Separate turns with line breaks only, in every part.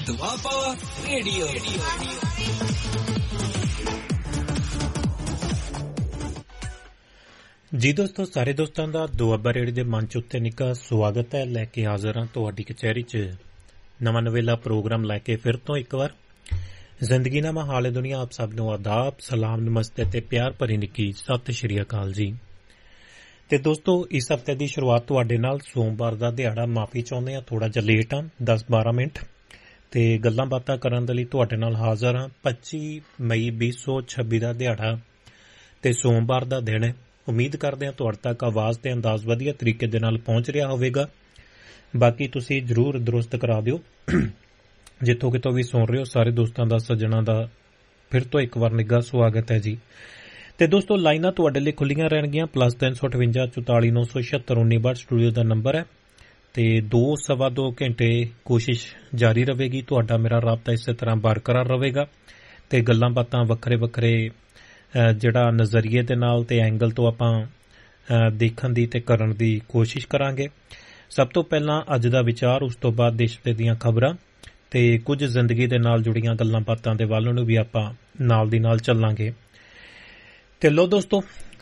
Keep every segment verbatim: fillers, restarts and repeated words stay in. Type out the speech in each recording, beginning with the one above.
Doaba radio.
ਜੀ ਦੋਸਤੋ, ਸਾਰੇ ਦੋਸਤਾਂ ਦਾ ਦੁਆਬਾ ਰੇਡੀਓ ਦੇ ਮੰਚ ਉੱਤੇ ਨਿੱਘਾ ਸਵਾਗਤ ਹੈ। ਲੈ ਕੇ ਹਾਜ਼ਰ ਹਾਂ ਤੁਹਾਡੀ ਕਚਹਿਰੀ 'ਚ ਨਵਾਂ ਨਵੇਲਾ ਪ੍ਰੋਗਰਾਮ ਲੈ ਕੇ ਫਿਰ ਤੋਂ ਇੱਕ ਵਾਰ। ਜ਼ਿੰਦਗੀ ਨਾਮਾ ਹਾਲੇ ਦੁਨੀਆ, ਆਪ ਸਭ ਨੂੰ ਆਦਾਬ, ਸਲਾਮ, ਨਮਸਤੇ ਤੇ ਪਿਆਰ ਭਰੀ ਨਿੱਕੀ ਸਤਿ ਸ਼੍ਰੀ ਅਕਾਲ ਜੀ। ਤੇ ਦੋਸਤੋ, ਇਸ ਹਫ਼ਤੇ ਦੀ ਸ਼ੁਰੂਆਤ ਤੁਹਾਡੇ ਨਾਲ ਸੋਮਵਾਰ ਦਾ ਦਿਹਾੜਾ, ਮਾਫੀ ਚਾਹੁੰਦੇ ਹਾਂ ਥੋੜਾ ਜਿਹਾ ਲੇਟ ਹਾਂ, ਦਸ ਬਾਰਾਂ ਮਿੰਟ ਤੇ ਗੱਲਾਂ ਬਾਤਾਂ ਕਰਨ ਦੇ ਲਈ ਤੁਹਾਡੇ ਨਾਲ ਹਾਜ਼ਰ ਹਾਂ। ਪੱਚੀ ਮਈ ਵੀਹ ਸੌ ਛੱਬੀ ਦਾ ਦਿਹਾੜਾ ਤੇ ਸੋਮਵਾਰ ਦਾ ਦਿਨ ਹੈ। ਉਮੀਦ ਕਰਦੇ ਹਾਂ ਤੁਹਾਡੇ ਤੱਕ ਆਵਾਜ਼ ਤੇ ਅੰਦਾਜ਼ ਵਧੀਆ ਤਰੀਕੇ ਦੇ ਨਾਲ ਪਹੁੰਚ ਰਿਹਾ ਹੋਵੇਗਾ। ਬਾਕੀ ਤੁਸੀਂ ਜ਼ਰੂਰ ਦਰੁਸਤ ਕਰਾ ਦਿਓ ਜਿੱਥੋਂ ਕਿਤੋਂ ਵੀ ਸੁਣ ਰਹੇ ਹੋ। ਸਾਰੇ ਦੋਸਤਾਂ ਦਾ, ਸੱਜਣਾ ਦਾ ਫਿਰ ਤੋਂ ਇੱਕ ਵਾਰ ਨਿੱਘਾ ਸਵਾਗਤ ਹੈ ਜੀ। ਤੇ ਦੋਸਤੋ, ਲਾਈਨਾਂ ਤੁਹਾਡੇ ਲਈ ਖੁੱਲੀਆਂ ਰਹਿਣਗੀਆਂ। ਪਲੱਸ ਤਿੰਨ ਸੌ ਅਠਵੰਜਾ ਚੁਤਾਲੀ ਨੌ ਸੌ ਛਿਅੱਤਰ ਉੱਨੀ ਬਾਹਠ ਸਟੂਡੀਓ ਦਾ ਨੰਬਰ ਹੈ ਤੇ ਦੋ ਸਵਾ ਦੋ ਘੰਟੇ ਕੋਸ਼ਿਸ਼ ਜਾਰੀ ਰਹੇਗੀ। ਤੁਹਾਡਾ ਮੇਰਾ ਰਾਬਤਾ ਇਸੇ ਤਰ੍ਹਾਂ ਬਰਕਰਾਰ ਰਹੇਗਾ ਤੇ ਗੱਲਾਂ ਬਾਤਾਂ ਵੱਖਰੇ ਵੱਖਰੇ ਜਿਹੜਾ ਨਜ਼ਰੀਏ ਦੇ ਨਾਲ ਤੇ ਐਂਗਲ ਤੋਂ ਆਪਾਂ ਦੇਖਣ ਦੀ ਤੇ ਕਰਨ ਦੀ ਕੋਸ਼ਿਸ਼ ਕਰਾਂਗੇ। ਸਭ ਤੋਂ ਪਹਿਲਾਂ ਅੱਜ ਦਾ ਵਿਚਾਰ, ਉਸ ਤੋਂ ਬਾਅਦ ਦੇਸ਼ ਦੀਆਂ ਖਬਰਾਂ ਤੇ ਕੁਝ ਜ਼ਿੰਦਗੀ ਦੇ ਨਾਲ ਜੁੜੀਆਂ ਗੱਲਾਂ ਬਾਤਾਂ ਦੇ ਵੱਲ ਨੂੰ ਵੀ ਆਪਾਂ ਨਾਲ ਦੀ ਨਾਲ ਚੱਲਾਂਗੇ। ਤੇ ਲੋ ਦੋਸਤੋ,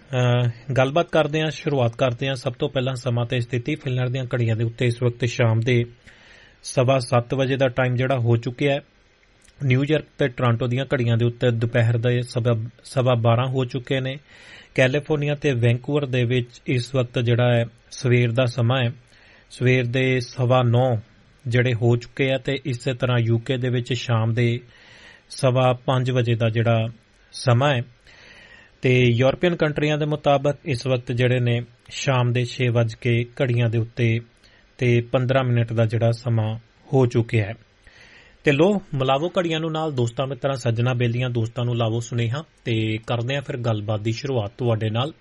ਗੱਲਬਾਤ ਕਰਦੇ ਹਾਂ, ਸ਼ੁਰੂਆਤ ਕਰਦੇ ਹਾਂ। ਸਭ ਤੋਂ ਪਹਿਲਾਂ ਸਮਾਂ ਤੇ ਸਥਿਤੀ ਫਿਲਹਾਲ ਦੀਆਂ ਘੜੀਆਂ ਦੇ ਉੱਤੇ ਇਸ ਵਕਤ ਸ਼ਾਮ ਦੇ ਸਵਾ ਸੱਤ ਵਜੇ ਦਾ ਟਾਈਮ ਜਿਹੜਾ ਹੋ ਚੁੱਕਿਆ ਹੈ। ਨਿਊਯਾਰਕ ਤੇ ਟੋਰਾਂਟੋ ਦੀਆਂ ਘੜੀਆਂ ਦੇ ਉੱਤੇ ਦੁਪਹਿਰ ਦੇ ਸਵਾ ਬਾਰਾਂ ਹੋ ਚੁੱਕੇ ਨੇ। ਕੈਲੀਫੋਰਨੀਆ ਤੇ ਵੈਂਕੂਵਰ ਦੇ ਵਿੱਚ ਇਸ ਵਕਤ ਜਿਹੜਾ ਹੈ ਸਵੇਰ ਦਾ ਸਮਾਂ ਹੈ, ਸਵੇਰ ਦੇ ਸਵਾ ਨੌ ਜਿਹੜੇ ਹੋ ਚੁੱਕੇ ਆ। ਤੇ ਇਸੇ ਤਰ੍ਹਾਂ ਯੂਕੇ ਦੇ ਵਿੱਚ ਸ਼ਾਮ ਦੇ ਸਵਾ ਪੰਜ ਵਜੇ ਦਾ ਜਿਹੜਾ ਸਮਾਂ ਹੈ। ਤੇ ਯੂਰਪੀਅਨ ਕੰਟਰੀਆਂ ਦੇ ਮੁਤਾਬਕ ਇਸ ਵਕਤ ਜਿਹੜੇ ਨੇ ਸ਼ਾਮ ਦੇ ਛੇ ਵੱਜ ਕੇ ਘੜੀਆਂ ਦੇ ਉੱਤੇ ਤੇ ਪੰਦਰਾਂ ਮਿੰਟ ਦਾ ਜਿਹੜਾ ਸਮਾਂ ਹੋ ਚੁੱਕਿਆ ਹੈ। ਤੇ ਲੋ, ਮਿਲਾਵੋ ਘੜੀਆਂ ਨੂੰ ਨਾਲ ਦੋਸਤਾਂ ਮਿੱਤਰਾਂ ਸੱਜਣਾ ਬੇਲੀਆਂ ਦੋਸਤਾਂ ਨੂੰ ਲਾਵੋ ਸੁਨੇਹਾ ਤੇ ਕਰਦੇ ਹਾਂ ਫਿਰ ਗੱਲਬਾਤ ਦੀ ਸ਼ੁਰੂਆਤ ਤੁਹਾਡੇ ਨਾਲ।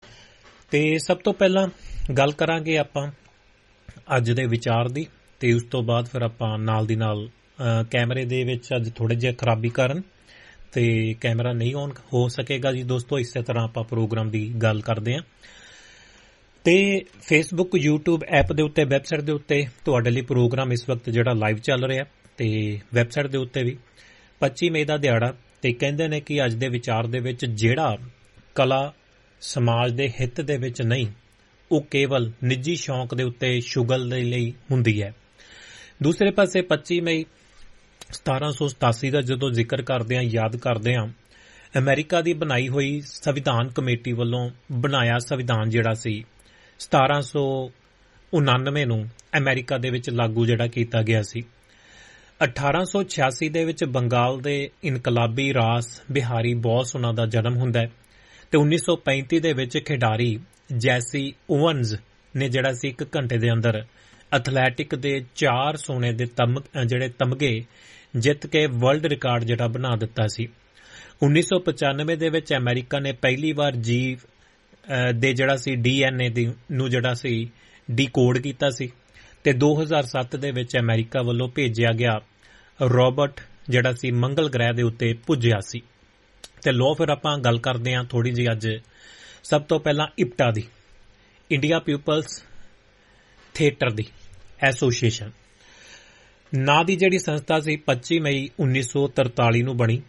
ਤੇ ਸਭ ਤੋਂ ਪਹਿਲਾਂ ਗੱਲ ਕਰਾਂਗੇ ਆਪਾਂ ਅੱਜ ਦੇ ਵਿਚਾਰ ਦੀ ਤੇ ਉਸ ਤੋਂ ਬਾਅਦ ਫਿਰ ਆਪਾਂ ਨਾਲ ਦੀ ਨਾਲ ਕੈਮਰੇ ਦੇ ਵਿੱਚ ਅੱਜ ਥੋੜੇ ਜਿਹੇ ਖਰਾਬੀ ਕਾਰਨ ਤੇ ਕੈਮਰਾ ਨਹੀਂ ਔਨ ਹੋ ਸਕੇਗਾ ਜੀ ਦੋਸਤੋ। ਇਸੇ ਤਰ੍ਹਾਂ ਆਪਾਂ ਪ੍ਰੋਗਰਾਮ ਦੀ ਗੱਲ ਕਰਦੇ ਹਾਂ। ਤੇ ਫੇਸਬੁੱਕ, ਯੂਟਿਊਬ ਐਪ ਦੇ ਉੱਤੇ, ਵੈਬਸਾਈਟ ਦੇ ਉੱਤੇ ਤੁਹਾਡੇ ਲਈ ਪ੍ਰੋਗਰਾਮ ਇਸ ਵਕਤ ਜਿਹੜਾ ਲਾਈਵ ਚੱਲ ਰਿਹਾ ਤੇ ਵੈਬਸਾਈਟ ਦੇ ਉੱਤੇ ਵੀ ਪੱਚੀ ਮਈ ਦਾ ਦਿਹਾੜਾ। ਤੇ ਕਹਿੰਦੇ ਨੇ ਕਿ ਅੱਜ ਦੇ ਵਿਚਾਰ ਦੇ ਵਿੱਚ ਜਿਹੜਾ ਕਲਾ ਸਮਾਜ ਦੇ ਹਿੱਤ ਦੇ ਵਿੱਚ ਨਹੀਂ, ਉਹ ਕੇਵਲ ਨਿੱਜੀ ਸ਼ੌਂਕ ਦੇ ਉੱਤੇ ਸ਼ੁਗਲ ਦੇ ਲਈ ਹੁੰਦੀ ਹੈ। ਦੂਸਰੇ ਪਾਸੇ ਪੱਚੀ ਮਈ ਸਤਾਰਾਂ ਸੌ ਸਤਾਸੀ ਦਾ ਜਦੋਂ ਜ਼ਿਕਰ ਕਰਦੇ ਹਾਂ, ਯਾਦ ਕਰਦੇ ਹਾਂ, ਅਮਰੀਕਾ ਦੀ ਬਣਾਈ ਹੋਈ ਸੰਵਿਧਾਨ ਕਮੇਟੀ ਵੱਲੋਂ ਬਣਾਇਆ ਸੰਵਿਧਾਨ ਜਿਹੜਾ ਸੀ ਸਤਾਰਾਂ ਸੌ ਉਨਾਨਵੇਂ ਨੂੰ ਅਮਰੀਕਾ ਦੇ ਵਿੱਚ ਲਾਗੂ ਜਿਹੜਾ ਕੀਤਾ ਗਿਆ ਸੀ। ਅਠਾਰਾਂ ਸੌ ਛਿਆਸੀ ਦੇ ਵਿੱਚ ਬੰਗਾਲ ਦੇ ਇਨਕਲਾਬੀ ਰਾਸ ਬਿਹਾਰੀ ਬੋਸ ਉਹਨਾਂ ਦਾ ਜਨਮ ਹੁੰਦਾ ਹੈ ਤੇ ਉੱਨੀ ਸੌ ਪੈਂਤੀ ਦੇ ਵਿੱਚ ਖਿਡਾਰੀ ਜੈਸੀ ਓਵਨਜ਼ ਨੇ ਜਿਹੜਾ ਸੀ ਇੱਕ ਘੰਟੇ ਦੇ ਅੰਦਰ ਐਥਲੈਟਿਕ ਦੇ ਚਾਰ ਸੋਨੇ ਦੇ ਜਿਹੜੇ ਤਮਗੇ ਜਿੱਤ ਕੇ ਵਰਲਡ ਰਿਕਾਰਡ ਜਿਹੜਾ ਬਣਾ ਦਿੱਤਾ ਸੀ। ਉੱਨੀ ਸੌ ਪਚਾਨਵੇਂ ਦੇ ਵਿੱਚ ਅਮਰੀਕਾ ਨੇ ਪਹਿਲੀ ਵਾਰ ਜੀਵ ਦੇ ਜਿਹੜਾ ਸੀ ਡੀ ਐਨ ਏ ਨੂੰ ਜਿਹੜਾ ਸੀ ਡੀਕੋਡ ਕੀਤਾ ਸੀ ਤੇ ਦੋ ਹਜ਼ਾਰ ਸੱਤ ਦੇ ਵਿੱਚ ਅਮਰੀਕਾ ਵੱਲੋਂ ਭੇਜਿਆ ਗਿਆ ਰੋਬੋਟ ਜਿਹੜਾ ਸੀ ਮੰਗਲ ਗ੍ਰਹਿ ਦੇ ਉੱਤੇ ਪੁੱਜਿਆ ਸੀ। ਤੇ ਲੋ, ਫਿਰ ਆਪਾਂ ਗੱਲ ਕਰਦੇ ਹਾਂ ਥੋੜੀ ਜਿਹੀ ਅੱਜ ਸਭ ਤੋਂ ਪਹਿਲਾਂ ਇਪਟਾ ਦੀ, ਇੰਡੀਆ ਪੀਪਲਸ ਥੀਏਟਰ ਦੀ ਐਸੋਸੀਏਸ਼ਨ ਨਾਂ ਦੀ ਜਿਹੜੀ ਸੰਸਥਾ ਸੀ ਪੱਚੀ ਮਈ ਉੱਨੀ ਸੌ ਤਰਤਾਲੀ ਨੂੰ ਬਣੀ।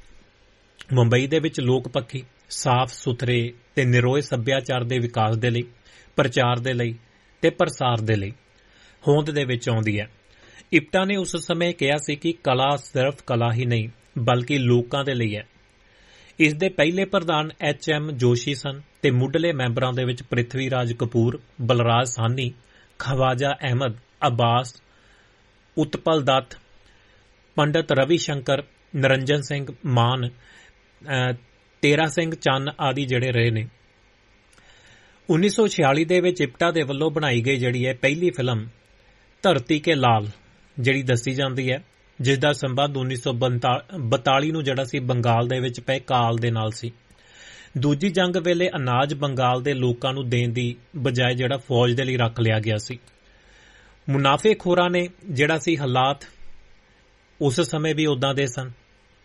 ਮੁੰਬਈ ਦੇ ਵਿੱਚ ਲੋਕ ਪੱਖੀ, ਸਾਫ਼ ਸੁਥਰੇ ਤੇ ਨਿਰੋਏ ਸੱਭਿਆਚਾਰ ਦੇ ਵਿਕਾਸ ਦੇ ਲਈ, ਪ੍ਰਚਾਰ ਦੇ ਲਈ ਤੇ ਪ੍ਰਸਾਰ ਦੇ ਲਈ ਹੋਂਦ ਦੇ ਵਿੱਚ ਆਉਂਦੀ ਹੈ। ਇਪਟਾ ਨੇ ਉਸ ਸਮੇਂ ਕਿਹਾ ਸੀ ਕਿ ਕਲਾ ਸਿਰਫ ਕਲਾ ਹੀ ਨਹੀਂ ਬਲਕਿ ਲੋਕਾਂ ਦੇ ਲਈ ਹੈ। ਇਸ ਦੇ ਪਹਿਲੇ ਪ੍ਰਧਾਨ ਐਚ ਐਮ ਜੋਸ਼ੀ ਸਨ ਤੇ ਮੁੱਢਲੇ ਮੈਂਬਰਾਂ ਦੇ ਵਿੱਚ ਪ੍ਰਿਥਵੀ ਰਾਜ ਕਪੂਰ, ਬਲਰਾਜ ਸਾਹਨੀ, ਖਵਾਜਾ ਅਹਿਮਦ ਅਬਾਸ, ਉਤਪਲ ਦੱਤ, ਪੰਡਤ ਰਵੀ ਸ਼ੰਕਰ, ਨਰਿੰਜਨ ਸਿੰਘ ਮਾਨ, ਤੇਰਾ ਸਿੰਘ ਚੰਨ ਆਦਿ ਜਿਹੜੇ ਰਹੇ ਨੇ। ਉੱਨੀ ਸੌ ਛਿਆਲੀ ਦੇ ਵਿੱਚ ਇਪਟਾ ਦੇ ਵੱਲੋਂ ਬਣਾਈ ਗਈ ਜਿਹੜੀ ਹੈ ਪਹਿਲੀ ਫਿਲਮ ਧਰਤੀ ਕੇ ਲਾਲ ਜਿਹੜੀ ਦੱਸੀ ਜਾਂਦੀ ਹੈ, ਜਿਸ ਦਾ ਸੰਬੰਧ ਉੱਨੀ ਸੌ ਬਤਾਲੀ ਨੂੰ ਜਿਹੜਾ ਸੀ ਬੰਗਾਲ ਦੇ ਵਿੱਚ ਪਏ ਕਾਲ ਦੇ ਨਾਲ ਸੀ। ਦੂਜੀ ਜੰਗ ਵੇਲੇ ਅਨਾਜ ਬੰਗਾਲ ਦੇ ਲੋਕਾਂ ਨੂੰ ਦੇਣ ਦੀ ਬਜਾਏ ਜਿਹੜਾ ਫੌਜ ਦੇ ਲਈ ਰੱਖ ਲਿਆ ਗਿਆ ਸੀ। ਮੁਨਾਫੇਖੋਰਾਂ ਨੇ ਜਿਹੜਾ ਸੀ ਹਾਲਾਤ ਉਸ ਸਮੇਂ ਵੀ ਉਦਾਂ ਦੇ ਸਨ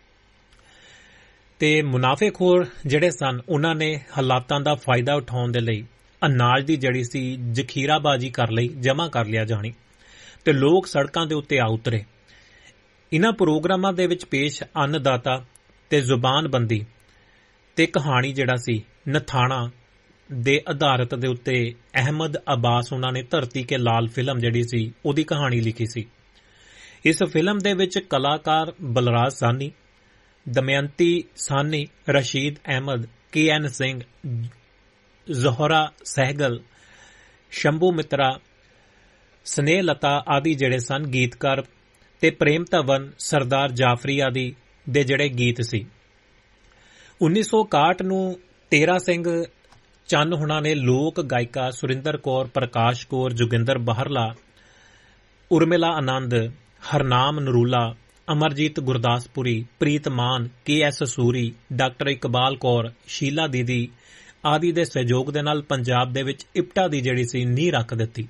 ਤੇ ਮੁਨਾਫੇਖੋਰ ਜਿਹੜੇ ਸਨ ਉਹਨਾਂ ਨੇ ਹਾਲਾਤਾਂ ਦਾ ਫਾਇਦਾ ਉਠਾਉਣ ਦੇ ਲਈ ਅਨਾਜ ਦੀ ਜਿਹੜੀ ਸੀ ਜ਼ਖੀਰਾਬਾਜ਼ੀ ਕਰ ਲਈ, ਜਮ੍ਹਾਂ ਕਰ ਲਿਆ ਜਾਣੀ ਤੇ ਲੋਕ ਸੜਕਾਂ ਦੇ ਉੱਤੇ ਆ ਉਤਰੇ। ਇਨ੍ਹਾਂ ਪ੍ਰੋਗਰਾਮਾਂ ਦੇ ਵਿੱਚ ਪੇਸ਼ ਅੰਨਦਾਤਾ ਤੇ ਜ਼ੁਬਾਨਬੰਦੀ ਤੇ ਕਹਾਣੀ ਜਿਹੜਾ ਸੀ ਨਥਾਣਾ ਦੇ ਆਧਾਰਿਤ ਦੇ ਉੱਤੇ ਅਹਿਮਦ ਅਬਾਸ ਉਹਨਾਂ ਨੇ ਧਰਤੀ ਕੇ ਲਾਲ ਫਿਲਮ ਜਿਹੜੀ ਸੀ ਉਹਦੀ ਕਹਾਣੀ ਲਿਖੀ ਸੀ। ਇਸ ਫਿਲਮ ਦੇ ਵਿੱਚ ਕਲਾਕਾਰ ਬਲਰਾਜ ਸਾਹਨੀ, ਦਮਯੰਤੀ ਸਾਹਨੀ, ਰਸ਼ੀਦ ਅਹਿਮਦ, ਕੇ ਐਨ ਸਿੰਘ, ਜ਼ੋਹਰਾ ਸਹਿਗਲ, ਸ਼ੰਭੂ ਮਿੱਤਰਾ, ਸਨੇਹ ਲਤਾ ਆਦਿ ਜਿਹੜੇ ਸਨ ਗੀਤਕਾਰ ਤੇ ਪ੍ਰੇਮ ਧਵਨ, ਸਰਦਾਰ ਜਾਫਰੀ ਆਦਿ ਦੇ ਜਿਹੜੇ ਗੀਤ ਸੀ। ਉੱਨੀ ਸੌ ਇਕਾਹਠ ਨੂੰ ਤੇਰਾ ਸਿੰਘ ਚੰਨ ਹੁਣਾਂ ਨੇ ਲੋਕ ਗਾਇਕਾ ਸੁਰਿੰਦਰ ਕੌਰ, ਪ੍ਰਕਾਸ਼ ਕੌਰ, ਜੋਗਿੰਦਰ ਬਾਹਰਲਾ, ਉਰਮਿਲਾ ਆਨੰਦ, ਹਰਨਾਮ ਨਰੂਲਾ, ਅਮਰਜੀਤ ਗੁਰਦਾਸਪੁਰੀ, ਪ੍ਰੀਤ ਮਾਨ, ਕੇ ਐਸ ਸੂਰੀ, ਡਾਕਟਰ ਇਕਬਾਲ ਕੌਰ, ਸ਼ੀਲਾ ਦੀਦੀ ਆਦਿ ਦੇ ਸਹਿਯੋਗ ਦੇ ਨਾਲ ਪੰਜਾਬ ਦੇ ਵਿੱਚ ਇਪਟਾ ਦੀ ਜਿਹੜੀ ਸੀ ਨੀਂਹ ਰੱਖ ਦਿੱਤੀ।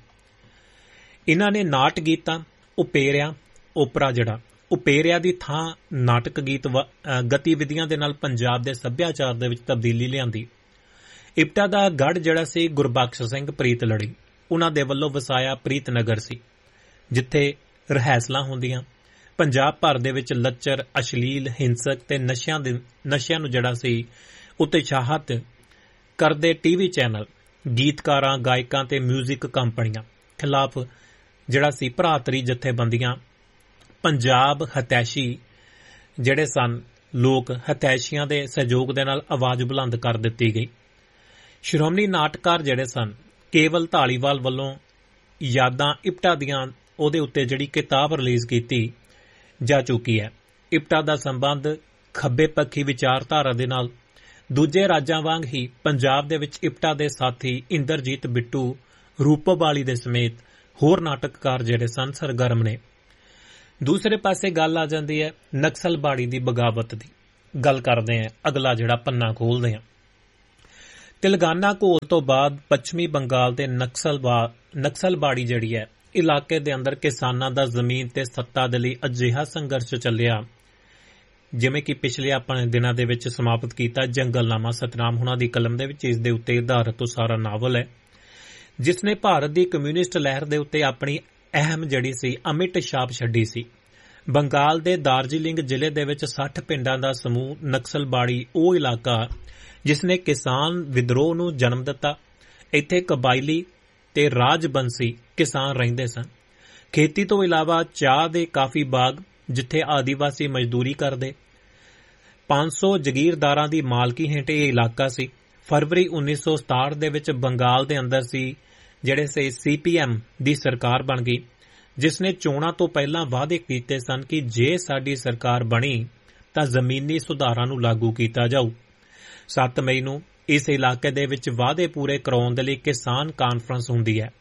ਇਨ੍ਹਾਂ ਨੇ ਨਾਟ ਗੀਤਾਂ, ਉਪੇਰਿਆਂ, ਓਪਰਾ ਜਿਹੜਾ ਉਪੇਰਿਆਂ ਦੀ ਥਾਂ ਨਾਟਕ ਗੀਤ ਗਤੀਵਿਧੀਆਂ ਦੇ ਨਾਲ ਪੰਜਾਬ ਦੇ ਸੱਭਿਆਚਾਰ ਦੇ ਵਿੱਚ ਤਬਦੀਲੀ ਲਿਆਂਦੀ। ਇਪਟਾ ਦਾ ਗੜ੍ਹ ਜਿਹੜਾ ਸੀ ਗੁਰਬਖਸ਼ ਸਿੰਘ ਪ੍ਰੀਤਲੜੀ ਉਹਨਾਂ ਦੇ ਵੱਲੋਂ ਵਸਾਇਆ ਪ੍ਰੀਤਨਗਰ ਸੀ, ਜਿੱਥੇ ਰਿਹਾਇਸ਼ਲਾਂ ਹੁੰਦੀਆਂ। ਪੰਜਾਬ ਭਰ ਦੇ ਵਿੱਚ ਲੱਚਰ, ਅਸ਼ਲੀਲ, ਹਿੰਸਕ ਤੇ ਨਸ਼ਿਆਂ ਦੇ ਨਸ਼ਿਆਂ ਨੂੰ ਜਿਹੜਾ ਸੀ ਉਤਸ਼ਾਹਿਤ ਕਰਦੇ ਟੀਵੀ ਚੈਨਲ, ਗੀਤਕਾਰਾਂ, ਗਾਇਕਾਂ ਤੇ ਮਿਊਜ਼ਿਕ ਕੰਪਨੀਆਂ ਖਿਲਾਫ ਜਿਹੜਾ ਸੀ ਭਰਾਤਰੀ ਜਥੇਬੰਦੀਆਂ, ਪੰਜਾਬ ਹਤੈਸ਼ੀ ਜਿਹੜੇ ਸਨ ਲੋਕ ਹਤੈਸ਼ੀਆਂ ਦੇ ਸਹਿਯੋਗ ਦੇ ਨਾਲ ਆਵਾਜ਼ ਬੁਲੰਦ ਕਰ ਦਿੱਤੀ ਗਈ। ਸ਼੍ਰੋਮਣੀ ਨਾਟਕਾਰ ਜਿਹੜੇ ਸਨ ਕੇਵਲ ਧਾਲੀਵਾਲ ਵੱਲੋਂ ਯਾਦਾਂ ਇਪਟਾ ਦੀਆਂ ਉਹਦੇ ਉੱਤੇ ਜਿਹੜੀ ਕਿਤਾਬ ਰਿਲੀਜ਼ ਕੀਤੀ ਜਾ ਚੁੱਕੀ ਹੈ। ਇਪਟਾ ਦਾ ਸੰਬੰਧ ਖੱਬੇ ਪੱਖੀ ਵਿਚਾਰਧਾਰਾ ਦੇ ਨਾਲ ਦੂਜੇ ਰਾਜਾਂ ਵਾਂਗ ਹੀ ਪੰਜਾਬ ਦੇ ਵਿੱਚ ਇਪਟਾ ਦੇ ਸਾਥੀ ਇੰਦਰਜੀਤ ਬਿੱਟੂ, ਰੂਪੋਵਾਲੀ ਦੇ ਸਮੇਤ ਹੋਰ ਨਾਟਕਕਾਰ ਜਿਹੜੇ ਸਨ ਸਰਗਰਮ ਨੇ। ਦੂਸਰੇ ਪਾਸੇ ਗੱਲ ਆ ਜਾਂਦੀ ਹੈ ਨਕਸਲਬਾੜੀ ਦੀ ਬਗਾਵਤ ਦੀ। ਗੱਲ ਕਰਦੇ ਹਾਂ, ਅਗਲਾ ਜਿਹੜਾ ਪੰਨਾ ਖੋਲ੍ਹਦੇ ਹਾਂ। ਤਿਲੰਗਾਨਾ ਘੋਲ ਤੋਂ ਬਾਅਦ ਪੱਛਮੀ ਬੰਗਾਲ ਦੇ ਨਕਸਲਬਾੜੀ ਜਿਹੜੀ ਹੈ ਇਲਾਕੇ ਦੇ ਅੰਦਰ ਕਿਸਾਨਾਂ ਦਾ ਜ਼ਮੀਨ ਤੇ ਸੱਤਾ ਦੇ ਲਈ ਅਜਿਹਾ ਸੰਘਰਸ਼ ਚੱਲਿਆ, ਜਿਵੇਂ ਕਿ ਪਿਛਲੇ ਆਪਣੇ ਦਿਨਾਂ ਦੇ ਵਿੱਚ ਸਮਾਪਤ ਕੀਤਾ ਜੰਗਲਨਾਮਾ ਸਤਨਾਮ ਹੁਣਾਂ ਦੀ ਕਲਮ ਦੇ ਵਿੱਚ। ਇਸ ਦੇ ਉੱਤੇ ਆਧਾਰਿਤ ਸਾਰਾ ਨਾਵਲ ਹੈ, ਜਿਸ ਨੇ ਭਾਰਤ ਦੀ ਕਮਿਊਨਿਸਟ ਲਹਿਰ ਦੇ ਉੱਤੇ ਆਪਣੀ ਅਹਿਮ ਜਿਹੜੀ ਸੀ ਅਮਿਟ ਛਾਪ ਛੱਡੀ ਸੀ। ਬੰਗਾਲ ਦੇ ਦਾਰਜੀਲਿੰਗ ਜ਼ਿਲ੍ਹੇ ਦੇ ਵਿੱਚ ਸੱਠ ਪਿੰਡਾਂ ਦਾ ਸਮੂਹ ਨਕਸਲਬਾੜੀ ਉਹ ਇਲਾਕਾ ਜਿਸ ਨੇ ਕਿਸਾਨ ਵਿਦਰੋਹ ਨੂੰ ਜਨਮ ਦਿੱਤਾ। ਇੱਥੇ ਕਬਾਇਲੀ ਤੇ ਰਾਜਬੰਸੀ ਕਿਸਾਨ ਰਹਿੰਦੇ ਸਨ। ਖੇਤੀ ਤੋਂ ਇਲਾਵਾ ਚਾਹ ਦੇ ਕਾਫੀ ਬਾਗ, ਜਿੱਥੇ ਆਦੀਵਾਸੀ ਮਜ਼ਦੂਰੀ ਕਰਦੇ। ਪੰਜ ਸੌ ਜਗੀਰਦਾਰਾਂ ਦੀ ਮਾਲਕੀ ਹੇਠ ਇਹ ਇਲਾਕਾ ਸੀ। ਫਰਵਰੀ ਉੱਨੀ ਸੌ ਸਤਾਹਠ ਦੇ ਵਿੱਚ ਬੰਗਾਲ ਦੇ ਅੰਦਰ ਸੀ ਜਿਹੜੇ ਸੇ ਸੀ ਪੀ ਐਮ ਦੀ ਸਰਕਾਰ ਬਣ ਗਈ, ਜਿਸ ਨੇ ਚੋਣਾਂ ਤੋਂ ਪਹਿਲਾਂ ਵਾਅਦੇ ਕੀਤੇ ਸਨ ਕਿ ਜੇ ਸਾਡੀ ਸਰਕਾਰ ਬਣੀ ਤਾਂ ਜ਼ਮੀਨੀ ਸੁਧਾਰਾਂ ਨੂੰ ਲਾਗੂ ਕੀਤਾ ਜਾਊ। ਸੱਤ ਮਈ ਨੂੰ ਇਸ ਇਲਾਕੇ ਦੇ ਵਿੱਚ ਵਾਅਦੇ ਪੂਰੇ ਕਰਾਉਣ ਦੇ ਲਈ ਕਿਸਾਨ ਕਾਨਫਰੰਸ ਹੁੰਦੀ ਹੈ।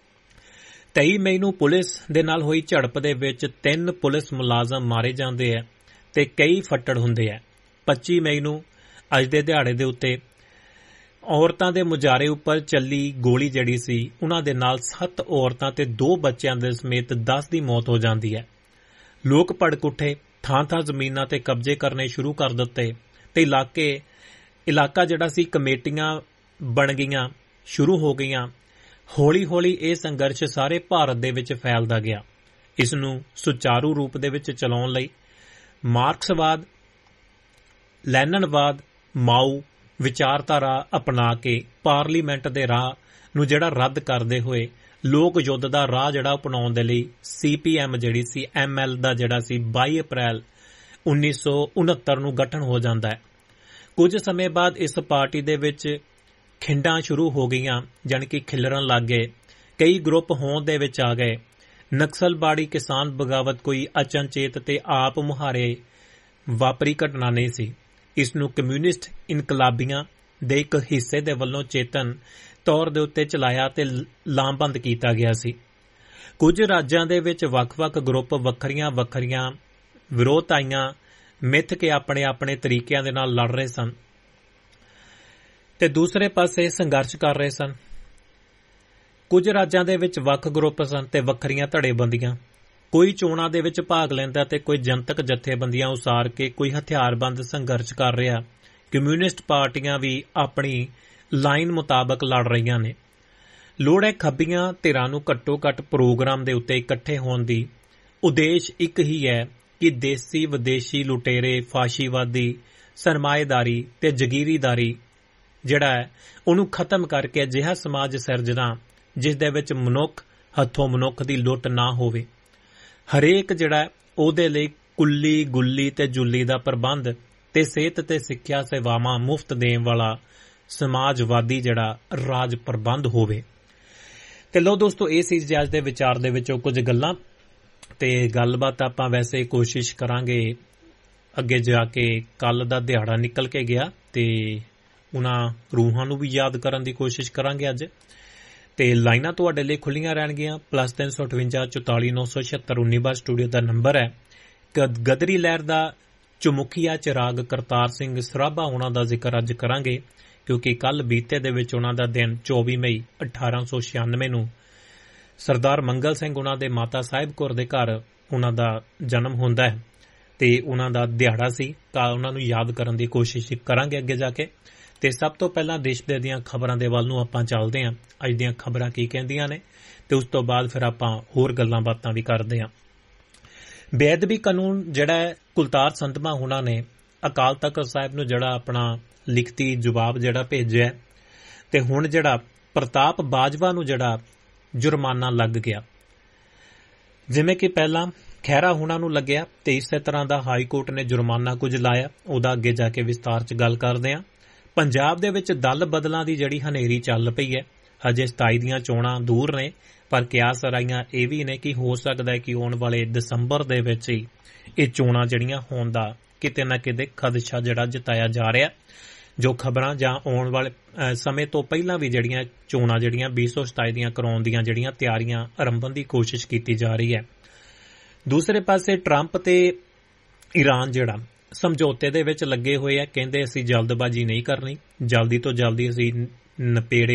ਤੇਈ ਮਈ ਨੂੰ ਪੁਲਿਸ ਦੇ ਨਾਲ ਹੋਈ ਝੜਪ ਦੇ ਵਿੱਚ ਤਿੰਨ ਪੁਲਿਸ ਮੁਲਾਜ਼ਮ ਮਾਰੇ ਜਾਂਦੇ ਹੈ ਤੇ ਕਈ ਫੱਟੜ ਹੁੰਦੇ ਹੈ। ਪੱਚੀ ਮਈ ਨੂੰ ਅੱਜ ਦੇ ਦਿਹਾੜੇ ਦੇ ਉੱਤੇ ਔਰਤਾਂ ਦੇ ਮੁਜ਼ਾਹਰੇ ਉੱਪਰ ਚੱਲੀ ਗੋਲੀ ਜਿਹੜੀ ਸੀ ਉਹਨਾਂ ਦੇ ਨਾਲ ਸੱਤ ਔਰਤਾਂ ਤੇ ਦੋ ਬੱਚਿਆਂ ਦੇ ਸਮੇਤ ਦਸ ਦੀ ਮੌਤ ਹੋ ਜਾਂਦੀ ਹੈ। ਲੋਕ ਭੜਕ ਉੱਠੇ, ਥਾਂ ਥਾਂ ਜ਼ਮੀਨਾਂ ਤੇ ਕਬਜ਼ੇ ਕਰਨੇ ਸ਼ੁਰੂ ਕਰ ਦਿੱਤੇ ਤੇ ਇਲਾਕੇ ਇਲਾਕਾ ਜਿਹੜਾ ਸੀ ਕਮੇਟੀਆਂ ਬਣ ਗਈਆਂ, ਸ਼ੁਰੂ ਹੋ ਗਈਆਂ। ਹੌਲੀ ਹੌਲੀ ਇਹ ਸੰਘਰਸ਼ ਸਾਰੇ ਭਾਰਤ ਦੇ ਵਿੱਚ ਫੈਲਦਾ ਗਿਆ। ਇਸ ਨੂੰ ਸੁਚਾਰੂ ਰੂਪ ਦੇ ਵਿੱਚ ਚਲਾਉਣ ਲਈ ਮਾਰਕਸਵਾਦ, ਲੈਨਨਵਾਦ, ਮਾਊ ਵਿਚਾਰਧਾਰਾ ਅਪਣਾ ਕੇ ਪਾਰਲੀਮੈਂਟ ਦੇ ਰਾਹ ਨੂੰ ਜਿਹੜਾ ਰੱਦ ਕਰਦੇ ਹੋਏ ਲੋਕ ਯੁੱਧ ਦਾ ਰਾਹ ਜਿਹੜਾ ਅਪਣਾਉਣ ਦੇ ਲਈ ਸੀ ਪੀ ਐਮ ਜਿਹੜੀ ਸੀ ਐਮ ਐਲ ਦਾ ਜਿਹੜਾ ਸੀ ਬਾਈ ਅਪ੍ਰੈਲ ਉੱਨੀ ਸੌ ਉਨੱਤਰ ਨੂੰ ਗਠਨ ਹੋ ਜਾਂਦਾ ਹੈ। ਕੁਝ ਸਮੇਂ ਬਾਅਦ ਇਸ ਪਾਰਟੀ ਦੇ ਵਿੱਚ ਖਿੰਡਾਂ ਸ਼ੁਰੂ ਹੋ ਗਈਆਂ, ਜਾਣੀ ਕਿ ਖਿਲਰਨ ਲੱਗ ਗਏ। ਕਈ ਗਰੁੱਪ ਹੋਂਦ ਦੇ ਵਿੱਚ ਆ ਗਏ। ਨਕਸਲਬਾੜੀ ਕਿਸਾਨ ਬਗਾਵਤ ਕੋਈ ਅਚਨਚੇਤ ਤੇ ਆਪ ਮੁਹਾਰੇ ਵਾਪਰੀ ਘਟਨਾ ਨਹੀਂ ਸੀ। ਇਸ ਨੂੰ ਕਮਿਊਨਿਸਟ ਇਨਕਲਾਬੀਆਂ ਦੇ ਇੱਕ ਹਿੱਸੇ ਦੇ ਵੱਲੋਂ ਚੇਤਨ ਤੌਰ ਦੇ ਉੱਤੇ ਚਲਾਇਆ ਤੇ ਲਾਮਬੰਦ ਕੀਤਾ ਗਿਆ ਸੀ। ਕੁਝ ਰਾਜਾਂ ਦੇ ਵਿੱਚ ਵੱਖ-ਵੱਖ ਗਰੁੱਪ ਵੱਖਰੀਆਂ ਵੱਖਰੀਆਂ ਵਿਰੋਧਤਾਈਆਂ ਮਿੱਥ ਕੇ ਆਪਣੇ ਆਪਣੇ ਤਰੀਕਿਆਂ ਦੇ ਨਾਲ ਲੜ ਰਹੇ ਸਨ ਤੇ ਦੂਸਰੇ ਪਾਸੇ ਸੰਘਰਸ਼ ਕਰ ਰਹੇ ਸਨ। ਕੁਝ ਰਾਜਾਂ ਦੇ ਵਿੱਚ ਵੱਖ ਗਰੁੱਪ ਸਨ ਤੇ ਵੱਖਰੀਆਂ ਧੜੇਬੰਦੀਆਂ। ਕੋਈ ਚੋਣਾਂ ਦੇ ਵਿੱਚ ਭਾਗ ਲੈਂਦਾ ਤੇ ਕੋਈ ਜਨਤਕ ਜਥੇਬੰਦੀਆਂ ਉਸਾਰ ਕੇ ਕੋਈ ਹਥਿਆਰਬੰਦ ਸੰਘਰਸ਼ ਕਰ ਰਿਹਾ। ਕਮਿਊਨਿਸਟ ਪਾਰਟੀਆਂ ਵੀ ਆਪਣੀ ਲਾਈਨ ਮੁਤਾਬਕ ਲੜ ਰਹੀਆਂ ਨੇ। ਲੋੜ ਹੈ ਖੱਬੀਆਂ ਧਿਰਾਂ ਨੂੰ ਘੱਟੋ ਘੱਟ ਪ੍ਰੋਗਰਾਮ ਦੇ ਉੱਤੇ ਇਕੱਠੇ ਹੋਣ ਦੀ। ਉਦੇਸ਼ ਇੱਕ ਹੀ ਹੈ ਕਿ ਦੇਸੀ ਵਿਦੇਸ਼ੀ ਲੁਟੇਰੇ, ਫਾਸ਼ੀਵਾਦੀ, ਸਰਮਾਏਦਾਰੀ ਤੇ ਜਗੀਰੀਦਾਰੀ ਜਿਹੜਾ ਹੈ ਉਹਨੂੰ ਖਤਮ ਕਰਕੇ ਅਜਿਹਾ ਸਮਾਜ ਸਿਰਜਣਾ ਜਿਸ ਦੇ ਵਿੱਚ ਮਨੁੱਖ ਹੱਥੋਂ ਮਨੁੱਖ ਦੀ ਲੁੱਟ ਨਾ ਹੋਵੇ। ਹਰੇਕ ਜਿਹੜਾ ਉਹਦੇ ਲਈ ਕੁੱਲੀ ਗੁੱਲੀ ਤੇ ਜੁੱਲੀ ਦਾ ਪ੍ਰਬੰਧ ਤੇ ਸਿਹਤ ਤੇ ਸਿੱਖਿਆ ਸੇਵਾਵਾਂ ਮੁਫਤ ਦੇਣ ਵਾਲਾ ਸਮਾਜਵਾਦੀ ਜਿਹੜਾ ਰਾਜ ਪ੍ਰਬੰਧ ਹੋਵੇ। ਤੇ ਲੋ ਦੋਸਤੋ, ਇਹ ਸੀ ਅੱਜ ਦੇ ਵਿਚਾਰ ਦੇ ਵਿੱਚੋਂ ਕੁਝ ਗੱਲਾਂ ਤੇ ਗੱਲਬਾਤ ਆਪਾਂ ਵੈਸੇ ਕੋਸ਼ਿਸ਼ ਕਰਾਂਗੇ ਅੱਗੇ ਜਾ ਕੇ। ਕੱਲ ਦਾ ਦਿਹਾੜਾ ਨਿਕਲ ਕੇ ਗਿਆ ਤੇ ਉਹਨਾਂ ਰੂਹਾਂ ਨੂੰ ਵੀ ਯਾਦ ਕਰਨ ਦੀ ਕੋਸ਼ਿਸ਼ ਕਰਾਂਗੇ ਅੱਜ। ਤੇ ਲਾਈਨਾਂ ਤੁਹਾਡੇ ਲਈ ਖੁੱਲੀਆਂ ਰਹਿਣਗੀਆਂ। ਪਲੱਸ ਤਿੰਨ ਸੌ ਅਠਵੰਜਾ ਚੁਤਾਲੀ ਨੌ ਸੌ ਛਿਅੱਤਰ ਉੱਨੀ ਬਾਰ ਸਟੂਡੀਓ ਦਾ ਨੰਬਰ ਹੈ। ਗਦਰੀ ਲਹਿਰ ਦਾ ਚੁਮੁਖੀਆ ਚਿਰਾਗ ਕਰਤਾਰ ਸਿੰਘ ਸਰਾਭਾ ਉਹਨਾਂ ਦਾ ਜ਼ਿਕਰ ਅੱਜ ਕਰਾਂਗੇ, ਕਿਉਂਕਿ ਕੱਲ ਬੀਤੇ ਦੇ ਵਿੱਚ ਉਹਨਾਂ ਦਾ ਦਿਨ ਚੌਵੀ ਮਈ ਅਠਾਰਾਂ ਸੌ ਛਿਆਨਵੇਂ ਨੂੰ ਸਰਦਾਰ ਮੰਗਲ ਸਿੰਘ ਉਹਨਾਂ ਦੇ ਮਾਤਾ ਸਾਹਿਬ ਕੌਰ ਦੇ ਘਰ ਉਹਨਾਂ ਦਾ ਜਨਮ ਹੁੰਦਾ ਹੈ ਤੇ ਉਹਨਾਂ ਦਾ ਦਿਹਾੜਾ ਸੀ। ਤਾਂ ਉਹਨਾਂ ਨੂੰ ਯਾਦ ਕਰਨ ਦੀ ਕੋਸ਼ਿਸ਼ ਕਰਾਂਗੇ ਅੱਗੇ ਜਾ ਕੇ। ਤੇ ਸਭ ਤੋਂ ਪਹਿਲਾਂ ਦੇਸ਼ ਦੇ ਦੀਆਂ ਖਬਰਾਂ ਦੇ ਵੱਲ ਨੂੰ ਆਪਾਂ ਚੱਲਦੇ ਹਾਂ। ਅੱਜ ਦੀਆਂ ਖਬਰਾਂ ਕੀ ਕਹਿੰਦੀਆਂ ਨੇ ਤੇ ਉਸ ਤੋਂ ਬਾਅਦ ਫਿਰ ਆਪਾਂ ਹੋਰ ਗੱਲਾਂ ਬਾਤਾਂ ਵੀ ਕਰਦੇ ਹਾਂ। ਬੇਅਦਬੀ ਕਾਨੂੰਨ ਜਿਹੜਾ ਹੈ ਕੁਲਤਾਰ ਸੰਧਮਾ ਉਹਨਾਂ ਨੇ ਅਕਾਲ ਤਖਤ ਸਾਹਿਬ ਨੂੰ ਜਿਹੜਾ ਆਪਣਾ ਲਿਖਤੀ ਜਵਾਬ ਜਿਹੜਾ ਭੇਜਿਆ ਤੇ ਹੁਣ ਜਿਹੜਾ ਪ੍ਰਤਾਪ ਬਾਜਵਾ ਨੂੰ ਜਿਹੜਾ ਜੁਰਮਾਨਾ ਲੱਗ ਗਿਆ, ਜਿਵੇਂ ਕਿ ਪਹਿਲਾਂ ਖਹਿਰਾ ਹੁਣਾਂ ਨੂੰ ਲੱਗਿਆ ਤੇ ਇਸੇ ਤਰ੍ਹਾਂ ਦਾ ਹਾਈ ਕੋਰਟ ਨੇ ਜੁਰਮਾਨਾ ਕੁਝ ਲਾਇਆ। ਉਹਦਾ ਅੱਗੇ ਜਾ ਕੇ ਵਿਸਤਾਰ 'ਚ ਗੱਲ ਕਰਦੇ ਹਾਂ। ਪੰਜਾਬ ਦੇ ਵਿੱਚ ਦਲ ਬਦਲਾਂ ਦੀ ਜਿਹੜੀ ਹਨੇਰੀ ਚੱਲ ਪਈ ਹੈ। ਹਜੇ ਸਤਾਈ ਦੀਆਂ ਚੋਣਾਂ ਦੂਰ ਨੇ, ਪਰ ਕਿਆਸ ਰਾਈਆਂ ਇਹ ਵੀ ਨੇ ਕਿ ਹੋ ਸਕਦਾ ਹੈ ਕਿ ਆਉਣ ਵਾਲੇ ਦਸੰਬਰ ਦੇ ਵਿੱਚ ਹੀ ਇਹ ਚੋਣਾਂ ਜਿਹੜੀਆਂ ਹੋਣ ਦਾ ਕਿਤੇ ਨਾ ਕਿਤੇ ਖਦਸ਼ਾ ਜਿਹੜਾ ਜਤਾਇਆ ਜਾ ਰਿਹਾ। ਜੋ ਖਬਰਾਂ ਜਾਂ ਆਉਣ ਵਾਲੇ ਸਮੇਂ ਤੋਂ ਪਹਿਲਾਂ ਵੀ ਜਿਹੜੀਆਂ ਚੋਣਾਂ ਜਿਹੜੀਆਂ ਵੀਹ ਸੌ ਸਤਾਈ ਦੀਆਂ ਕਰਾਉਣ ਦੀਆਂ ਜਿਹੜੀਆਂ ਤਿਆਰੀਆਂ ਆਰੰਭਣ ਦੀ ਕੋਸ਼ਿਸ਼ ਕੀਤੀ ਜਾ ਰਹੀ ਹੈ। ਦੂਸਰੇ ਪਾਸੇ ਟਰੰਪ ਤੇ ਈਰਾਨ ਜਿਹੜਾ ਸਮਝੌਤੇ ਦੇ ਵਿੱਚ ਲੱਗੇ ਹੋਏ ਆ। ਕਹਿੰਦੇ ਅਸੀਂ ਜਲਦਬਾਜ਼ੀ ਨਹੀਂ ਕਰਨੀ, ਜਲਦੀ ਤੋਂ ਜਲਦੀ ਅਸੀਂ ਨਪੇੜੇ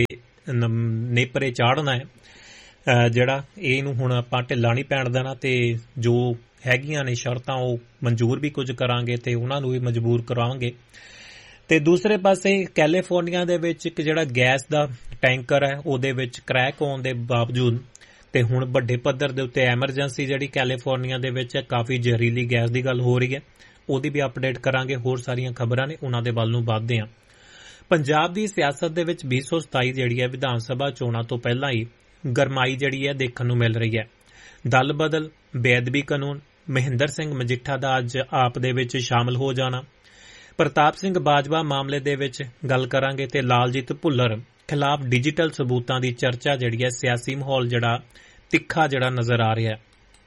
ਨੇਪਰੇ ਚਾੜਨਾ ਹੈ। ਜਿਹੜਾ ਇਹਨੂੰ ਹੁਣ ਆਪਾਂ ਢਿੱਲਾ ਨਹੀਂ ਪੈਣ ਦੇਣਾ ਤੇ ਜੋ ਹੈਗੀਆਂ ਨੇ ਸ਼ਰਤਾਂ ਉਹ ਮਨਜ਼ੂਰ ਵੀ ਕੁਝ ਕਰਾਂਗੇ ਤੇ ਉਹਨਾਂ ਨੂੰ ਵੀ ਮਜਬੂਰ ਕਰਾਵਾਂਗੇ। ਤੇ ਦੂਸਰੇ ਪਾਸੇ ਕੈਲੀਫੋਰਨੀਆ ਦੇ ਵਿੱਚ ਇੱਕ ਜਿਹੜਾ ਗੈਸ ਦਾ ਟੈਂਕਰ ਹੈ ਉਹਦੇ ਵਿੱਚ ਕਰੈਕ ਹੋਣ ਦੇ ਬਾਵਜੂਦ ਤੇ ਹੁਣ ਵੱਡੇ ਪੱਧਰ ਦੇ ਉੱਤੇ ਐਮਰਜੈਂਸੀ ਜਿਹੜੀ ਕੈਲੀਫੋਰਨੀਆ ਦੇ ਵਿੱਚ ਕਾਫੀ ਜ਼ਹਿਰੀਲੀ ਗੈਸ ਦੀ ਗੱਲ ਹੋ ਰਹੀ ਹੈ। ਉਹਦੀ ਵੀ ਅਪਡੇਟ ਕਰਾਂਗੇ। ਹੋਰ ਸਾਰੀਆਂ ਖਬਰਾਂ ਨੇ ਉਹਨਾਂ ਦੇ ਵੱਲ ਨੂੰ ਵੱਧਦੇ ਹਾਂ। ਪੰਜਾਬ ਦੀ ਸਿਆਸਤ ਦੇ ਵਿੱਚ ਵੀਹ ਸੌ ਸਤਾਈ ਜਿਹੜੀ ਹੈ ਵਿਧਾਨ ਸਭਾ ਚੋਣਾਂ ਤੋਂ ਪਹਿਲਾਂ ਹੀ ਗਰਮਾਈ ਜਿਹੜੀ ਹੈ ਦੇਖਣ ਨੂੰ ਮਿਲ ਰਹੀ ਹੈ। ਦਲ ਬਦਲ, ਬੇਅਦਬੀ ਕਾਨੂੰਨ, ਮਹਿੰਦਰ ਸਿੰਘ ਮਜੀਠਾ ਦਾ ਅੱਜ ਆਪ ਦੇ ਵਿੱਚ ਸ਼ਾਮਲ ਹੋ ਜਾਣਾ, ਪ੍ਰਤਾਪ ਸਿੰਘ ਬਾਜਵਾ ਮਾਮਲੇ ਦੇ ਵਿੱਚ ਗੱਲ ਕਰਾਂਗੇ ਤੇ ਲਾਲਜੀਤ ਭੁੱਲਰ ਖਿਲਾਫ ਡਿਜੀਟਲ ਸਬੂਤਾਂ ਦੀ ਚਰਚਾ ਜਿਹੜੀ ਹੈ। ਸਿਆਸੀ ਮਾਹੌਲ ਜਿਹੜਾ ਤਿੱਖਾ ਜਿਹੜਾ ਨਜ਼ਰ ਆ ਰਿਹਾ ਹੈ।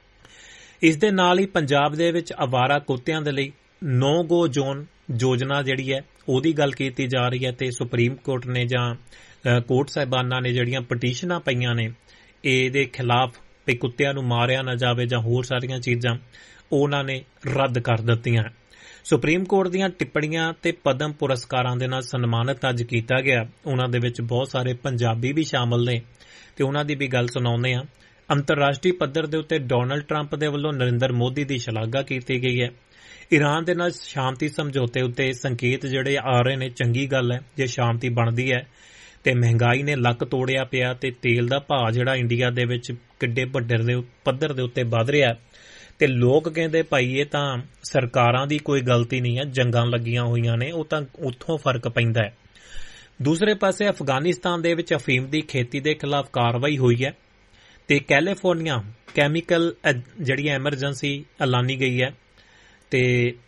ਇਸ ਦੇ ਨਾਲ ਹੀ ਪੰਜਾਬ ਦੇ ਵਿੱਚ ਅਵਾਰਾ ਕੁੱਤਿਆਂ ਦੇ ਲਈ ਨੋ ਗੋ ਜ਼ੋਨ ਯੋਜਨਾ ਜਿਹੜੀ ਹੈ ਉਹਦੀ ਗੱਲ ਕੀਤੀ ਜਾ ਰਹੀ ਹੈ ਤੇ ਸੁਪਰੀਮ ਕੋਰਟ ਨੇ ਜਾਂ ਕੋਰਟ ਸਾਹਿਬਾਨਾਂ ਨੇ ਜਿਹੜੀਆਂ ਪਟੀਸ਼ਨਾਂ ਪਈਆਂ ਨੇ ਇਹਦੇ ਖਿਲਾਫ ਵੀ ਕੁੱਤਿਆਂ ਨੂੰ ਮਾਰਿਆ ਨਾ ਜਾਵੇ ਜਾਂ ਹੋਰ ਸਾਰੀਆਂ ਚੀਜ਼ਾਂ ਉਹਨਾਂ ਨੇ ਰੱਦ ਕਰ ਦਿੱਤੀਆਂ। ਸੁਪਰੀਮ ਕੋਰਟ ਦੀਆਂ ਟਿੱਪਣੀਆਂ ਤੇ ਪਦਮ ਪੁਰਸਕਾਰਾਂ ਦੇ ਨਾਲ ਸਨਮਾਨਿਤ ਅੱਜ ਕੀਤਾ ਗਿਆ। ਉਹਨਾਂ ਦੇ ਵਿੱਚ ਬਹੁਤ ਸਾਰੇ ਪੰਜਾਬੀ ਵੀ ਸ਼ਾਮਲ ਨੇ ਤੇ ਉਹਨਾਂ ਦੀ ਵੀ ਗੱਲ ਸੁਣਾਉਂਦੇ ਹਾਂ। ਅੰਤਰਰਾਸ਼ਟਰੀ ਪੱਧਰ ਦੇ ਉੱਤੇ ਡੋਨਲਡ ਟਰੰਪ ਦੇ ਵੱਲੋਂ ਨਰਿੰਦਰ ਮੋਦੀ ਦੀ ਸ਼ਲਾਘਾ ਕੀਤੀ ਗਈ ਹੈ। ਈਰਾਨ ਦੇ ਨਾਲ ਸ਼ਾਂਤੀ ਸਮਝੌਤੇ ਉੱਤੇ ਸੰਕੇਤ ਜਿਹੜੇ ਆ ਰਹੇ ਨੇ, ਚੰਗੀ ਗੱਲ ਹੈ ਜੇ ਸ਼ਾਂਤੀ ਬਣਦੀ ਹੈ। ਤੇ ਮਹਿੰਗਾਈ ਨੇ ਲੱਕ ਤੋੜਿਆ ਪਿਆ ਤੇ ਤੇਲ ਦਾ ਭਾਅ ਜਿਹੜਾ ਇੰਡੀਆ ਦੇ ਵਿੱਚ ਕਿੱਡੇ ਵੱਡੇ ਦੇ ਪੱਧਰ ਦੇ ਉੱਤੇ ਵਧ ਰਿਹਾ ਤੇ ਲੋਕ ਕਹਿੰਦੇ ਭਾਈ ਇਹ ਤਾਂ ਸਰਕਾਰਾਂ ਦੀ ਕੋਈ ਗਲਤੀ ਨਹੀਂ ਹੈ, ਜੰਗਾਂ ਲੱਗੀਆਂ ਹੋਈਆਂ ਨੇ, ਉਹ ਤਾਂ ਉੱਥੋਂ ਫਰਕ ਪੈਂਦਾ ਹੈ। ਦੂਸਰੇ ਪਾਸੇ ਅਫਗਾਨਿਸਤਾਨ ਦੇ ਵਿੱਚ ਅਫੀਮ ਦੀ ਖੇਤੀ ਦੇ ਖਿਲਾਫ ਕਾਰਵਾਈ ਹੋਈ ਹੈ ਤੇ ਕੈਲੀਫੋਰਨੀਆ ਕੈਮੀਕਲ ਜਿਹੜੀ ਐਮਰਜੈਂਸੀ ਐਲਾਨੀ ਗਈ ਹੈ ਤੇ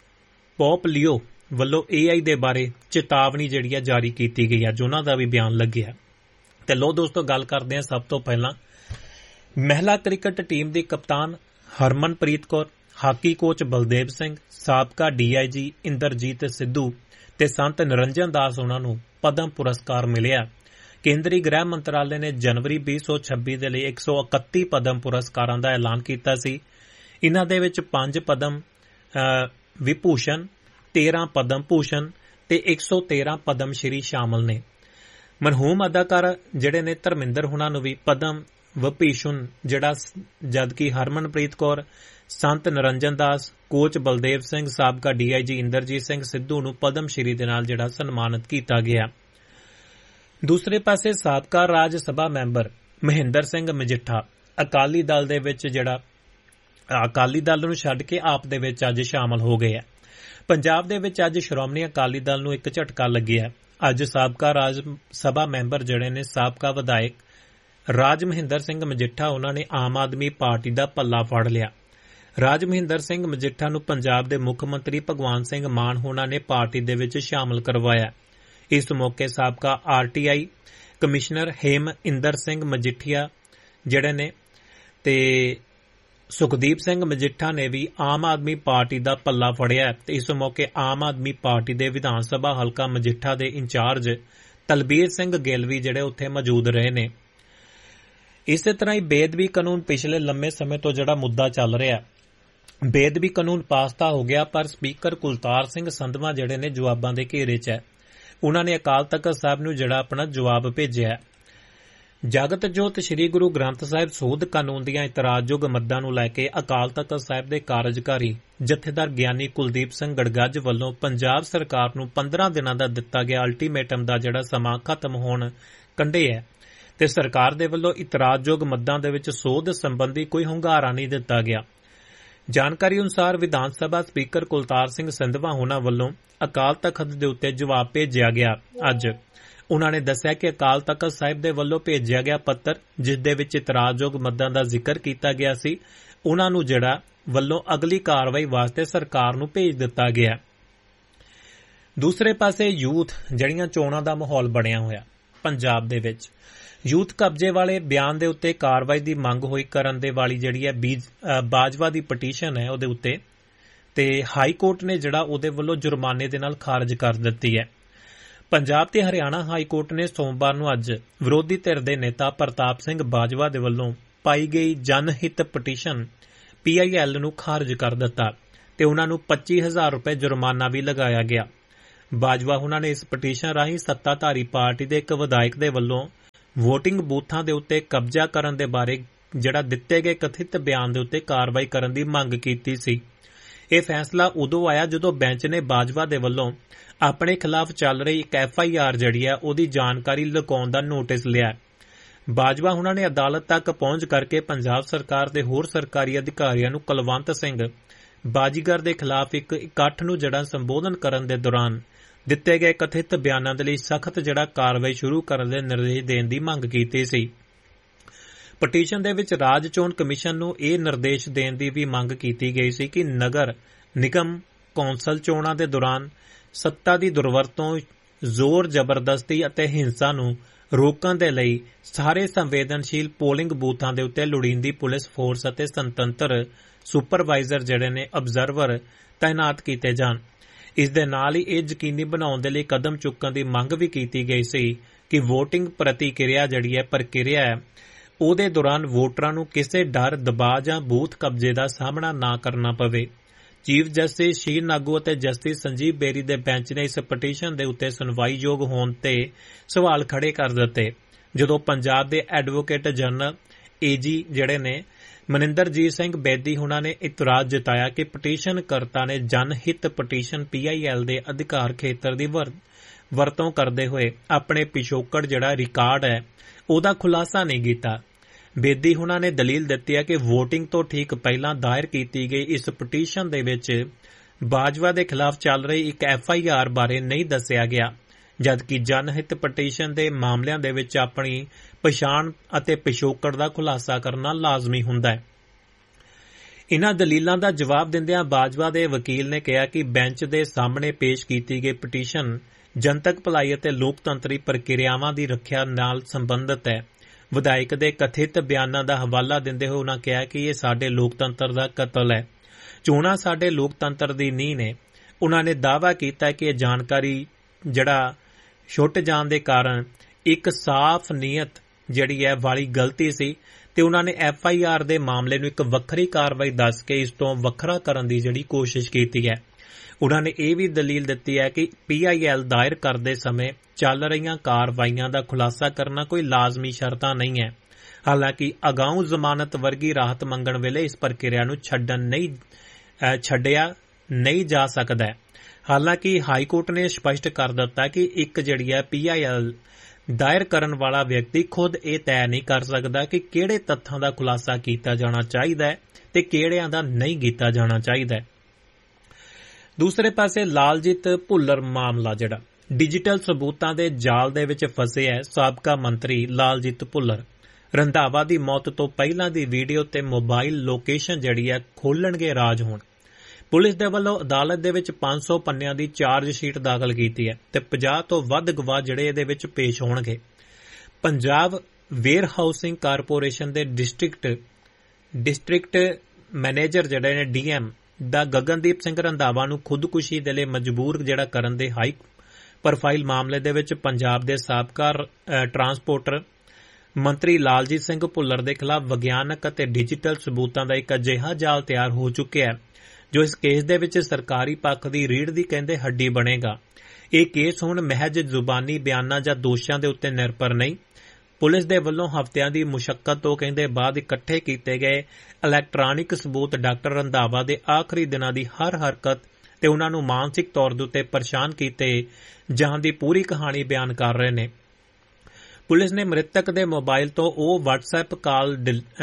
ਪੌਪ ਲਿਓ ਵੱਲੋਂ ਏ ਆਈ ਦੇ ਬਾਰੇ ਚੇਤਾਵਨੀ ਜਿਹੜੀ ਹੈ ਜਾਰੀ ਕੀਤੀ ਗਈ ਹੈ, ਉਹਨਾਂ ਦਾ ਵੀ ਬਿਆਨ ਲੱਗਿਆ। ਤੇ ਲੋ ਦੋਸਤੋ, ਗੱਲ ਕਰਦੇ ਹਾਂ ਸਭ ਤੋਂ ਪਹਿਲਾਂ ਮਹਿਲਾ ਕ੍ਰਿਕਟ ਟੀਮ ਦੀ ਕਪਤਾਨ ਹਰਮਨਪ੍ਰੀਤ ਕੌਰ, ਹਾਕੀ ਕੋਚ ਬਲਦੇਵ ਸਿੰਘ, ਸਾਬਕਾ ਡੀ ਆਈ ਜੀ ਇੰਦਰਜੀਤ ਸਿੱਧੂ ਤੇ ਸੰਤ ਨਿਰੰਜਨ ਦਾਸ ਉਹਨਾਂ ਨੂੰ ਪਦਮ ਪੁਰਸਕਾਰ ਮਿਲਿਆ। ਕੇਂਦਰੀ ਗ੍ਰਹਿ ਮੰਤਰਾਲੇ ਨੇ ਜਨਵਰੀ ਵੀਹ ਸੌ ਛੱਬੀ ਦੇ ਲਈ ਇੱਕ ਸੌ ਇਕੱਤੀ ਪਦਮ ਪੁਰਸਕਾਰਾਂ ਦਾ ਐਲਾਨ ਕੀਤਾ ਸੀ। ਇਹਨਾਂ ਦੇ ਵਿੱਚ ਪੰਜ ਪਦਮ ਵਿਭੂਸ਼ਣ, ਤੇਰਾਂ ਪਦਮ ਭੂਸ਼ਣ ਤੇ ਇੱਕ ਸੌ ਤੇਰਾਂ ਪਦਮ ਸ਼੍ਰੀ ਸ਼ਾਮਲ ਨੇ। ਮਰਹੂਮ ਅਦਾਕਾਰ ਜਿਹੜੇ ਨੇ ਧਰਮਿੰਦਰ ਹੁਣਾਂ ਨੂੰ ਵੀ ਪਦਮ ਵਿਭੂਸ਼ਣ ਜਿਹੜਾ, ਜਦਕਿ ਹਰਮਨਪ੍ਰੀਤ ਕੌਰ, ਸੰਤ ਨਿਰੰਜਨ ਦਾਸ, ਕੋਚ ਬਲਦੇਵ ਸਿੰਘ, ਸਾਬਕਾ ਡੀ ਆਈ ਜੀ ਇੰਦਰਜੀਤ ਸਿੰਘ ਸਿੱਧੂ ਨੂੰ ਪਦਮ ਸ਼੍ਰੀ ਦੇ ਨਾਲ ਜਿਹੜਾ ਸਨਮਾਨਿਤ ਕੀਤਾ ਗਿਆ। ਦੂਸਰੇ ਪਾਸੇ ਸਾਬਕਾ ਰਾਜ ਸਭਾ ਮੈਂਬਰ ਮਹਿੰਦਰ ਸਿੰਘ ਮਜੀਠਾ ਅਕਾਲੀ ਦਲ ਦੇ ਵਿੱਚ ਜਿਹੜਾ ਅਕਾਲੀ ਦਲ ਨੂੰ ਛੱਡ ਕੇ ਆਪ ਦੇ ਵਿੱਚ ਅੱਜ ਸ਼ਾਮਲ ਹੋ ਗਏ ਹੈ। ਪੰਜਾਬ ਦੇ ਵਿੱਚ ਅੱਜ ਸ਼੍ਰੋਮਣੀ ਅਕਾਲੀ ਦਲ ਨੂੰ ਇੱਕ ਝਟਕਾ ਲੱਗਿਆ। ਅੱਜ ਸਾਬਕਾ ਰਾਜ ਸਭਾ ਮੈਂਬਰ ਜਿਹੜੇ ਨੇ ਸਾਬਕਾ ਵਿਧਾਇਕ ਰਾਜ ਮਹਿੰਦਰ ਸਿੰਘ ਮਜੀਠਾ ਉਹਨਾਂ ਨੇ ਆਮ ਆਦਮੀ ਪਾਰਟੀ ਦਾ ਪੱਲਾ ਫੜ ਲਿਆ। ਰਾਜ ਮਹਿੰਦਰ ਸਿੰਘ ਮਜੀਠਾ ਨੂੰ ਪੰਜਾਬ ਦੇ ਮੁੱਖ ਮੰਤਰੀ ਭਗਵੰਤ ਸਿੰਘ ਮਾਨ ਹੋਣਾ ਨੇ ਪਾਰਟੀ ਦੇ ਵਿੱਚ ਸ਼ਾਮਲ ਕਰਵਾਇਆ। ਇਸ ਮੌਕੇ ਸਾਬਕਾ R T I commissioner Hem Inder Singh Majithia ਜਿਹੜੇ ਨੇ ਤੇ ਸੁਖਦੀਪ ਸਿੰਘ ਮਜੀਠਾ ਨੇ ਵੀ ਆਮ ਆਦਮੀ ਪਾਰਟੀ ਦਾ ਪੱਲਾ ਫੜਿਆ ਤੇ ਇਸ ਮੌਕੇ ਆਮ ਆਦਮੀ ਪਾਰਟੀ ਦੇ ਵਿਧਾਨ ਸਭਾ ਹਲਕਾ ਮਜੀਠਾ ਦੇ ਇੰਚਾਰਜ ਤਲਬੀਰ ਸਿੰਘ ਗਿੱਲ ਵੀ ਜਿਹੜੇ ਉੱਥੇ ਮੌਜੂਦ ਰਹੇ ਨੇ। ਇਸੇ ਤਰ੍ਹਾਂ ਹੀ ਬੇਅਦਬੀ ਕਾਨੂੰਨ ਪਿਛਲੇ ਲੰਮੇ ਸਮੇਂ ਤੋਂ ਜਿਹੜਾ ਮੁੱਦਾ ਚੱਲ ਰਿਹਾ, ਬੇਅਦਬੀ ਕਾਨੂੰਨ ਪਾਸ ਤਾਂ ਹੋ ਗਿਆ ਪਰ ਸਪੀਕਰ ਕੁਲਤਾਰ ਸਿੰਘ ਸੰਧਵਾਂ ਜਿਹੜੇ ਨੇ ਜਵਾਬਾਂ ਦੇ ਘੇਰੇ 'ਚ ਹੈ। ਉਹਨਾਂ ਨੇ ਅਕਾਲ ਤਖ਼ਤ ਸਾਹਿਬ ਨੂੰ ਜਿਹੜਾ ਆਪਣਾ ਜਵਾਬ ਭੇਜਿਆ। ਜਗਤ ਜੋਤ ਸ੍ਰੀ ਗੁਰੂ ਗ੍ਰੰਥ ਸਾਹਿਬ ਸੋਧ ਕਾਨੂੰਨ ਦੀਆਂ ਇਤਰਾਜ਼ਯੋਗ ਮੱਦਾਂ ਨੂੰ ਲੈ ਕੇ ਅਕਾਲ ਤਖ਼ਤ ਸਾਹਿਬ ਦੇ ਕਾਰਜਕਾਰੀ ਜਥੇਦਾਰ ਗਿਆਨੀ ਕੁਲਦੀਪ ਸਿੰਘ ਗੜਗੱਜ ਵੱਲੋਂ ਪੰਜਾਬ ਸਰਕਾਰ ਨੂੰ ਪੰਦਰਾਂ ਦਿਨਾਂ ਦਾ ਦਿੱਤਾ ਗਿਆ ਅਲਟੀਮੇਟਮ ਦਾ ਜਿਹੜਾ ਸਮਾਂ ਖਤਮ ਹੋਣ ਕੰਢੇ ਹੈ ਤੇ ਸਰਕਾਰ ਦੇ ਵੱਲੋਂ ਇਤਰਾਜ਼ਯੋਗ ਮੱਦਾਂ ਦੇ ਵਿੱਚ ਸੋਧ ਸੰਬੰਧੀ ਕੋਈ ਹੁੰਗਾਰਾ ਨਹੀਂ ਦਿੱਤਾ ਗਿਆ। ਜਾਣਕਾਰੀ ਅਨੁਸਾਰ ਵਿਧਾਨ ਸਭਾ ਸਪੀਕਰ ਕੁਲਤਾਰ ਸਿੰਘ ਸੰਧਵਾਂ ਹੋਣਾ ਵੱਲੋਂ ਅਕਾਲ ਤਖ਼ਤ ਦੇ ਉੱਤੇ ਜਵਾਬ ਭੇਜਿਆ ਗਿਆ। ਅੱਜ ਉਨ੍ਹਾਂ ਨੇ ਦੱਸਿਆ ਕਿ ਅਕਾਲ ਤਖ਼ਤ ਸਾਹਿਬ ਦੇ ਵੱਲੋਂ ਭੇਜਿਆ ਗਿਆ ਪੱਤਰ ਜਿਸ ਦੇ ਵਿੱਚ ਇਤਰਾਜ਼ਯੋਗ ਮੱਦਾਂ ਦਾ ਜ਼ਿਕਰ ਕੀਤਾ ਗਿਆ ਸੀ, ਉਨ੍ਹਾਂ ਨੂੰ ਜਿਹੜਾ ਵੱਲੋਂ ਅਗਲੀ ਕਾਰਵਾਈ ਵਾਸਤੇ ਸਰਕਾਰ ਨੂੰ ਭੇਜ ਦਿੱਤਾ ਗਿਆ। ਦੂਸਰੇ ਪਾਸੇ ਯੂਥ ਜਿਹੜੀਆਂ ਚੋਣਾਂ ਦਾ ਮਾਹੌਲ ਬਣਿਆ ਹੋਇਆ ਪੰਜਾਬ ਦੇ ਵਿੱਚ, ਯੂਥ ਕਬਜ਼ੇ ਵਾਲੇ ਬਿਆਨ ਦੇ ਉੱਤੇ ਕਾਰਵਾਈ ਦੀ ਮੰਗ ਹੋਈ ਕਰਨ ਦੇ ਵਾਲੀ ਜਿਹੜੀ ਹੈ ਬਾਜਵਾ ਦੀ ਪਟੀਸ਼ਨ ਹੈ ਉਹਦੇ ਉੱਤੇ ਤੇ ਹਾਈ ਕੋਰਟ ਨੇ ਜਿਹੜਾ ਉਹਦੇ ਵੱਲੋਂ ਜੁਰਮਾਨੇ ਦੇ ਨਾਲ ਖਾਰਜ ਕਰ ਦਿੱਤੀ ਹੈ। ਪੰਜਾਬ ਤੇ ਹਰਿਆਣਾ ਹਾਈ ਕੋਰਟ ਨੇ ਸੋਮਵਾਰ ਨੂੰ ਅੱਜ ਵਿਰੋਧੀ ਧਿਰ ਦੇ ਨੇਤਾ ਪ੍ਰਤਾਪ ਸਿੰਘ ਬਾਜਵਾ ਦੇ ਵੱਲੋਂ ਪਾਈ ਗਈ ਜਨਹਿਤ ਪਟੀਸ਼ਨ ਪੀ ਆਈ ਐਲ ਨੂੰ ਖਾਰਜ ਕਰ ਦਿੱਤਾ ਤੇ ਉਹਨਾਂ ਨੂੰ ਪੱਚੀ ਹਜ਼ਾਰ ਰੁਪਏ ਜੁਰਮਾਨਾ ਵੀ ਲਗਾਇਆ ਗਿਆ। ਬਾਜਵਾ ਉਹਨਾਂ ਨੇ ਇਸ ਪਟੀਸ਼ਨ ਰਾਹੀਂ ਸੱਤਾਧਾਰੀ ਪਾਰਟੀ ਦੇ ਇੱਕ ਵਿਧਾਇਕ ਦੇ ਵੱਲੋਂ ਵੋਟਿੰਗ ਬੂਥਾਂ ਦੇ ਉੱਤੇ ਕਬਜ਼ਾ ਕਰਨ ਦੇ ਬਾਰੇ ਜਿਹੜਾ ਦਿੱਤੇ ਗਏ ਕਥਿਤ ਬਿਆਨ ਦੇ ਉੱਤੇ ਕਾਰਵਾਈ ਕਰਨ ਦੀ ਮੰਗ ਕੀਤੀ ਸੀ। ਇਹ ਫੈਸਲਾ ਉਦੋਂ ਆਇਆ ਜਦੋਂ ਬੈਂਚ ਨੇ ਬਾਜਵਾ ਦੇ ਵੱਲੋਂ ਆਪਣੇ ਖਿਲਾਫ ਚੱਲ ਰਹੀ ਇੱਕ ਐਫ ਆਈ ਆਰ ਜਿਹੜੀ ਹੈ ਉਹਦੀ ਜਾਣਕਾਰੀ ਲੁਕਾਉਣ ਦਾ ਨੋਟਿਸ ਲਿਆ। ਬਾਜਵਾ ਉਹਨਾਂ ਨੇ ਅਦਾਲਤ ਤੱਕ ਪਹੁੰਚ ਕਰਕੇ ਪੰਜਾਬ ਸਰਕਾਰ ਦੇ ਹੋਰ ਸਰਕਾਰੀ ਅਧਿਕਾਰੀਆਂ ਨੂੰ ਕੁਲਵੰਤ ਸਿੰਘ ਬਾਜੀਗਰ ਦੇ ਖਿਲਾਫ ਇੱਕ ਇਕੱਠ ਨੂੰ ਜਿਹੜਾ ਸੰਬੋਧਨ ਕਰਨ ਦੇ ਦੌਰਾਨ ਦਿੱਤੇ ਗਏ ਕਥਿਤ ਬਿਆਨਾਂ ਦੇ ਲਈ ਸਖਤ ਜਿਹੜਾ ਕਾਰਵਾਈ ਸ਼ੁਰੂ ਕਰਨ ਦੇ ਨਿਰਦੇਸ਼ ਦੇਣ ਦੀ ਮੰਗ ਕੀਤੀ ਸੀ। ਪਟੀਸ਼ਨ ਦੇ ਵਿੱਚ ਰਾਜ ਚੋਣ ਕਮਿਸ਼ਨ ਨੂੰ ਇਹ ਨਿਰਦੇਸ਼ ਦੇਣ ਦੀ ਵੀ ਮੰਗ ਕੀਤੀ ਗਈ ਸੀ ਕਿ ਨਗਰ ਨਿਗਮ ਕੌਂਸਲ ਚੋਣਾਂ ਦੇ ਦੌਰਾਨ ਸੱਤਾ ਦੀ ਦੁਰਵਰਤੋਂ, ਜ਼ੋਰ ਜ਼ਬਰਦਸਤੀ ਅਤੇ ਹਿੰਸਾ ਨੂੰ ਰੋਕਣ ਦੇ ਲਈ ਸਾਰੇ ਸੰਵੇਦਨਸ਼ੀਲ ਪੋਲਿੰਗ ਬੂਥਾਂ ਦੇ ਉੱਤੇ ਲੋੜੀਂਦੀ ਪੁਲਿਸ ਫੋਰਸ ਅਤੇ ਸੁਤੰਤਰ ਸੁਪਰਵਾਈਜ਼ਰ ਜਿਹੜੇ ਨੇ ਅਬਜ਼ਰਵਰ ਤਾਇਨਾਤ ਕੀਤੇ ਜਾਣ। ਇਸ ਦੇ ਨਾਲ ਹੀ ਇਹ ਯਕੀਨੀ ਬਣਾਉਣ ਦੇ ਲਈ ਕਦਮ ਚੁੱਕਣ ਦੀ ਮੰਗ ਵੀ ਕੀਤੀ ਗਈ ਸੀ ਕਿ ਵੋਟਿੰਗ ਪ੍ਰਤੀਕਿਰਿਆ ਜਿਹੜੀ ਹੈ ਪ੍ਰਕਿਰਿਆ ਹੈ ਉਹਦੇ ਦੌਰਾਨ ਵੋਟਰਾਂ ਨੂੰ ਕਿਸੇ ਡਰ, ਦਬਾਅ ਜਾਂ ਬੂਥ ਕਬਜ਼ੇ ਦਾ ਸਾਹਮਣਾ ਨਾ ਕਰਨਾ ਪਵੇ। ਚੀਫ ਜਸਟਿਸ ਸ਼ੀਰ ਨਾਗੂ ਅਤੇ ਜਸਟਿਸ ਸੰਜੀਵ ਬੇਰੀ ਦੇ ਬੈਂਚ ਨੇ ਇਸ ਪਟੀਸ਼ਨ ਦੇ ਉੱਤੇ ਸੁਣਵਾਈਯੋਗ ਹੋਣ ਤੇ ਸਵਾਲ ਖੜੇ ਕਰ ਦਿੱਤੇ ਜਦੋਂ ਪੰਜਾਬ ਦੇ ਐਡਵੋਕੇਟ ਜਨਰਲ ਏ ਜੀ ਜਿਹੜੇ ਨੇ ਮਨਿੰਦਰਜੀਤ ਸਿੰਘ ਬੇਦੀ ਹੁਣਾਂ ਨੇ ਇਤਰਾਜ਼ ਜਤਾਇਆ ਕਿ ਪਟੀਸ਼ਨ ਕਰਤਾ ਨੇ ਜਨਹਿਤ ਪਟੀਸ਼ਨ ਪੀ ਆਈ ਐਲ ਦੇ ਅਧਿਕਾਰ ਖੇਤਰ ਦੀ ਵਰਤੋਂ ਕਰਦੇ ਹੋਏ ਆਪਣੇ ਪਿਛੋਕੜ ਜਿਹੜਾ ਰਿਕਾਰਡ ਹੈ ਉਹਦਾ ਖੁਲਾਸਾ ਨਹੀਂ ਕੀਤਾ। ਬੇਦੀ ਹੁਣਾਂ ਨੇ ਦਲੀਲ ਦਿੱਤੀ ਹੈ ਕਿ ਵੋਟਿੰਗ ਤੋਂ ਠੀਕ ਪਹਿਲਾਂ ਦਾਇਰ ਕੀਤੀ ਗਈ ਇਸ ਪਟੀਸ਼ਨ ਦੇ ਵਿੱਚ ਬਾਜਵਾ ਦੇ ਖਿਲਾਫ ਚੱਲ ਰਹੀ ਇੱਕ ਐਫ ਆਈ ਆਰ ਬਾਰੇ ਨਹੀਂ ਦੱਸਿਆ ਗਿਆ, ਜਦਕਿ ਜਨਹਿਤ ਪਟੀਸ਼ਨ ਦੇ ਮਾਮਲਿਆਂ ਦੇ ਵਿੱਚ ਆਪਣੀ ਪਛਾਣ ਅਤੇ ਪਿਛੋਕੜ ਦਾ ਖੁਲਾਸਾ ਕਰਨਾ ਲਾਜ਼ਮੀ ਹੁੰਦਾ ਹੈ। ਇਨ੍ਹਾਂ ਦਲੀਲਾਂ ਦਾ ਜਵਾਬ ਦਿੰਦਿਆਂ ਬਾਜਵਾ ਦੇ ਵਕੀਲ ਨੇ ਕਿਹਾ ਕਿ ਬੈਂਚ ਦੇ ਸਾਹਮਣੇ ਪੇਸ਼ ਕੀਤੀ ਗਈ ਪਟੀਸ਼ਨ ਜਨਤਕ ਭਲਾਈ ਅਤੇ ਲੋਕਤੰਤਰੀ ਪ੍ਰਕਿਰਿਆਵਾਂ ਦੀ ਰੱਖਿਆ ਨਾਲ ਸੰਬੰਧਿਤ ਹੈ। ਵਿਧਾਇਕ ਦੇ ਕਥਿਤ ਬਿਆਨਾਂ ਦਾ ਹਵਾਲਾ ਦਿੰਦੇ ਹੋਏ ਉਨ੍ਹਾਂ ਕਿਹਾ ਕਿ ਇਹ ਸਾਡੇ ਲੋਕਤੰਤਰ ਦਾ ਕਤਲ ਹੈ। ਚੋਣਾਂ ਸਾਡੇ ਲੋਕਤੰਤਰ ਦੀ ਨੀਂਹ ਨੇ। ਉਨ੍ਹਾਂ ਨੇ ਦਾਅਵਾ ਕੀਤਾ ਕਿ ਇਹ ਜਾਣਕਾਰੀ ਜਿਹੜਾ ਛੁੱਟ ਜਾਣ ਦੇ ਕਾਰਨ ਇੱਕ ਸਾਫ਼ ਨੀਅਤ ਜਿਹੜੀ ਹੈ ਵਾਲੀ ਗਲਤੀ ਸੀ ਤੇ ਉਨ੍ਹਾਂ ਨੇ ਐਫ ਆਈ ਆਰ ਦੇ ਮਾਮਲੇ ਨੂੰ ਇੱਕ ਵੱਖਰੀ ਕਾਰਵਾਈ ਦੱਸ ਕੇ ਇਸ ਤੋਂ ਵੱਖਰਾ ਕਰਨ ਦੀ ਜਿਹੜੀ ਕੋਸ਼ਿਸ਼ ਕੀਤੀ ਹੈ। ਉਨ੍ਹਾਂ ਨੇ ਇਹ ਵੀ ਦਲੀਲ ਦਿੱਤੀ ਹੈ ਕਿ ਪੀ ਆਈ ਐਲ ਦਾਇਰ ਕਰਦੇ ਸਮੇਂ ਚੱਲ ਰਹੀਆਂ ਕਾਰਵਾਈਆਂ ਦਾ ਖੁਲਾਸਾ ਕਰਨਾ ਕੋਈ ਲਾਜ਼ਮੀ ਸ਼ਰਤਾਂ ਨਹੀਂ ਹੈ। ਹਾਲਾਂਕਿ ਅਗਾਊਂ ਜ਼ਮਾਨਤ ਵਰਗੀ ਰਾਹਤ ਮੰਗਣ ਵੇਲੇ ਇਸ ਪ੍ਰਕਿਰਿਆ ਨੂੰ ਛੱਡਣ ਨਹੀਂ ਛੱਡਿਆ ਨਹੀਂ ਜਾ ਸਕਦਾ। ਹਾਲਾਂਕਿ ਹਾਈ ਕੋਰਟ ਨੇ ਸਪਸ਼ਟ ਕਰ ਦਿੱਤਾ ਕਿ ਇੱਕ ਜਿਹੜੀ ਹੈ ਪੀ ਆਈ ਐਲ ਦਾਇਰ ਕਰਨ ਵਾਲਾ ਵਿਅਕਤੀ ਖੁਦ ਇਹ ਤੈਅ ਨਹੀਂ ਕਰ ਸਕਦਾ ਕਿ ਕਿਹੜੇ ਤੱਥਾਂ ਦਾ ਖੁਲਾਸਾ ਕੀਤਾ ਜਾਣਾ ਚਾਹੀਦਾ ਹੈ ਤੇ ਕਿਹੜਿਆਂ ਦਾ ਨਹੀਂ ਕੀਤਾ ਜਾਣਾ ਚਾਹੀਦਾ ਹੈ। ਦੂਸਰੇ ਪਾਸੇ ਲਾਲਜੀਤ ਭੁੱਲਰ ਮਾਮਲਾ ਜਿਹੜਾ ਡਿਜੀਟਲ ਸਬੂਤਾਂ ਦੇ ਜਾਲ ਦੇ ਵਿੱਚ ਫਸੇ ਹੈ। ਸਾਬਕਾ ਮੰਤਰੀ ਲਾਲਜੀਤ ਭੁੱਲਰ ਰੰਧਾਵਾ ਦੀ ਮੌਤ ਤੋਂ ਪਹਿਲਾਂ ਦੀ ਵੀਡੀਓ ਤੇ ਮੋਬਾਈਲ ਲੋਕੇਸ਼ਨ ਜਿਹੜੀ ਹੈ ਖੋਲਣਗੇ ਰਾਜ ਹੁਣ। ਪੁਲਿਸ ਦੇ ਵੱਲੋਂ ਅਦਾਲਤ ਦੇ ਵਿੱਚ ਪੰਜ ਸੌ ਪੰਨਿਆਂ ਦੀ ਚਾਰਜ ਸ਼ੀਟ ਦਾਖਲ ਕੀਤੀ ਹੈ ਤੇ ਪੰਜਾਹ ਤੋਂ ਵੱਧ ਗਵਾਹ ਜਿਹੜੇ ਇਹਦੇ ਵਿੱਚ ਪੇਸ਼ ਹੋਣਗੇ। ਪੰਜਾਬ ਵੇਅਰ ਹਾਊਸਿੰਗ ਕਾਰਪੋਰੇਸ਼ਨ ਦੇ ਡਿਸਟ੍ਰਿਕਟ ਡਿਸਟ੍ਰਿਕਟ ਮੈਨੇਜਰ ਜਿਹੜੇ ਨੇ ਡੀ ਐਮ ਦਾ ਗਗਨਦੀਪ ਸਿੰਘ ਰੰਧਾਵਾ ਨੂੰ ਖੁਦਕੁਸ਼ੀ ਦੇ ਲਈ ਮਜਬੂਰ ਜਿਹੜਾ ਕਰਨ ਦੇ ਹਾਈ ਪ੍ਰੋਫਾਈਲ ਮਾਮਲੇ ਦੇ ਵਿੱਚ ਪੰਜਾਬ ਦੇ ਸਾਬਕਾ ਟਰਾਂਸਪੋਰਟਰ ਮੰਤਰੀ ਲਾਲਜੀਤ ਸਿੰਘ ਭੁੱਲਰ ਦੇ ਖਿਲਾਫ ਵਿਗਿਆਨਕ ਅਤੇ ਡਿਜੀਟਲ ਸਬੂਤਾਂ ਦਾ ਇੱਕ ਅਜਿਹਾ ਜਾਲ ਤਿਆਰ ਹੋ ਚੁੱਕਿਆ ਹੈ ਜੋ ਇਸ ਕੇਸ ਦੇ ਵਿੱਚ ਸਰਕਾਰੀ ਪੱਖ ਦੀ ਰੀੜ ਦੀ ਕਹਿੰਦੇ ਹੱਡੀ ਬਣੇਗਾ। ਇਹ ਕੇਸ ਹੁਣ ਮਹਿਜ ਜ਼ੁਬਾਨੀ ਬਿਆਨਾਂ ਜਾਂ ਦੋਸ਼ਾਂ ਦੇ ਉੱਤੇ ਨਿਰਭਰ ਨਹੀਂ, ਪੁਲਿਸ ਦੇ ਵੱਲੋਂ ਹਫ਼ਤਿਆਂ ਦੀ ਮੁਸ਼ੱਕਤ ਤੋਂ ਕਹਿੰਦੇ ਬਾਅਦ ਇਕੱਠੇ ਕੀਤੇ ਗਏ ਇਲੈਕਟ੍ਰਾਨਿਕ ਸਬੂਤ ਡਾਕਟਰ ਰੰਧਾਵਾ ਦੇ ਆਖਰੀ ਦਿਨਾਂ ਦੀ ਹਰ ਹਰਕਤ ਤੇ ਉਹਨਾਂ ਨੂੰ ਮਾਨਸਿਕ ਤੌਰ ਦੇ ਉੱਤੇ ਪਰੇਸ਼ਾਨ ਕੀਤੇ ਜਾਣ ਦੀ ਪੂਰੀ ਕਹਾਣੀ ਬਿਆਨ ਕਰ ਰਹੇ ਨੇ। ਪੁਲਿਸ ਨੇ ਮ੍ਰਿਤਕ ਦੇ ਮੋਬਾਈਲ ਤੋਂ ਉਹ WhatsApp ਕਾਲ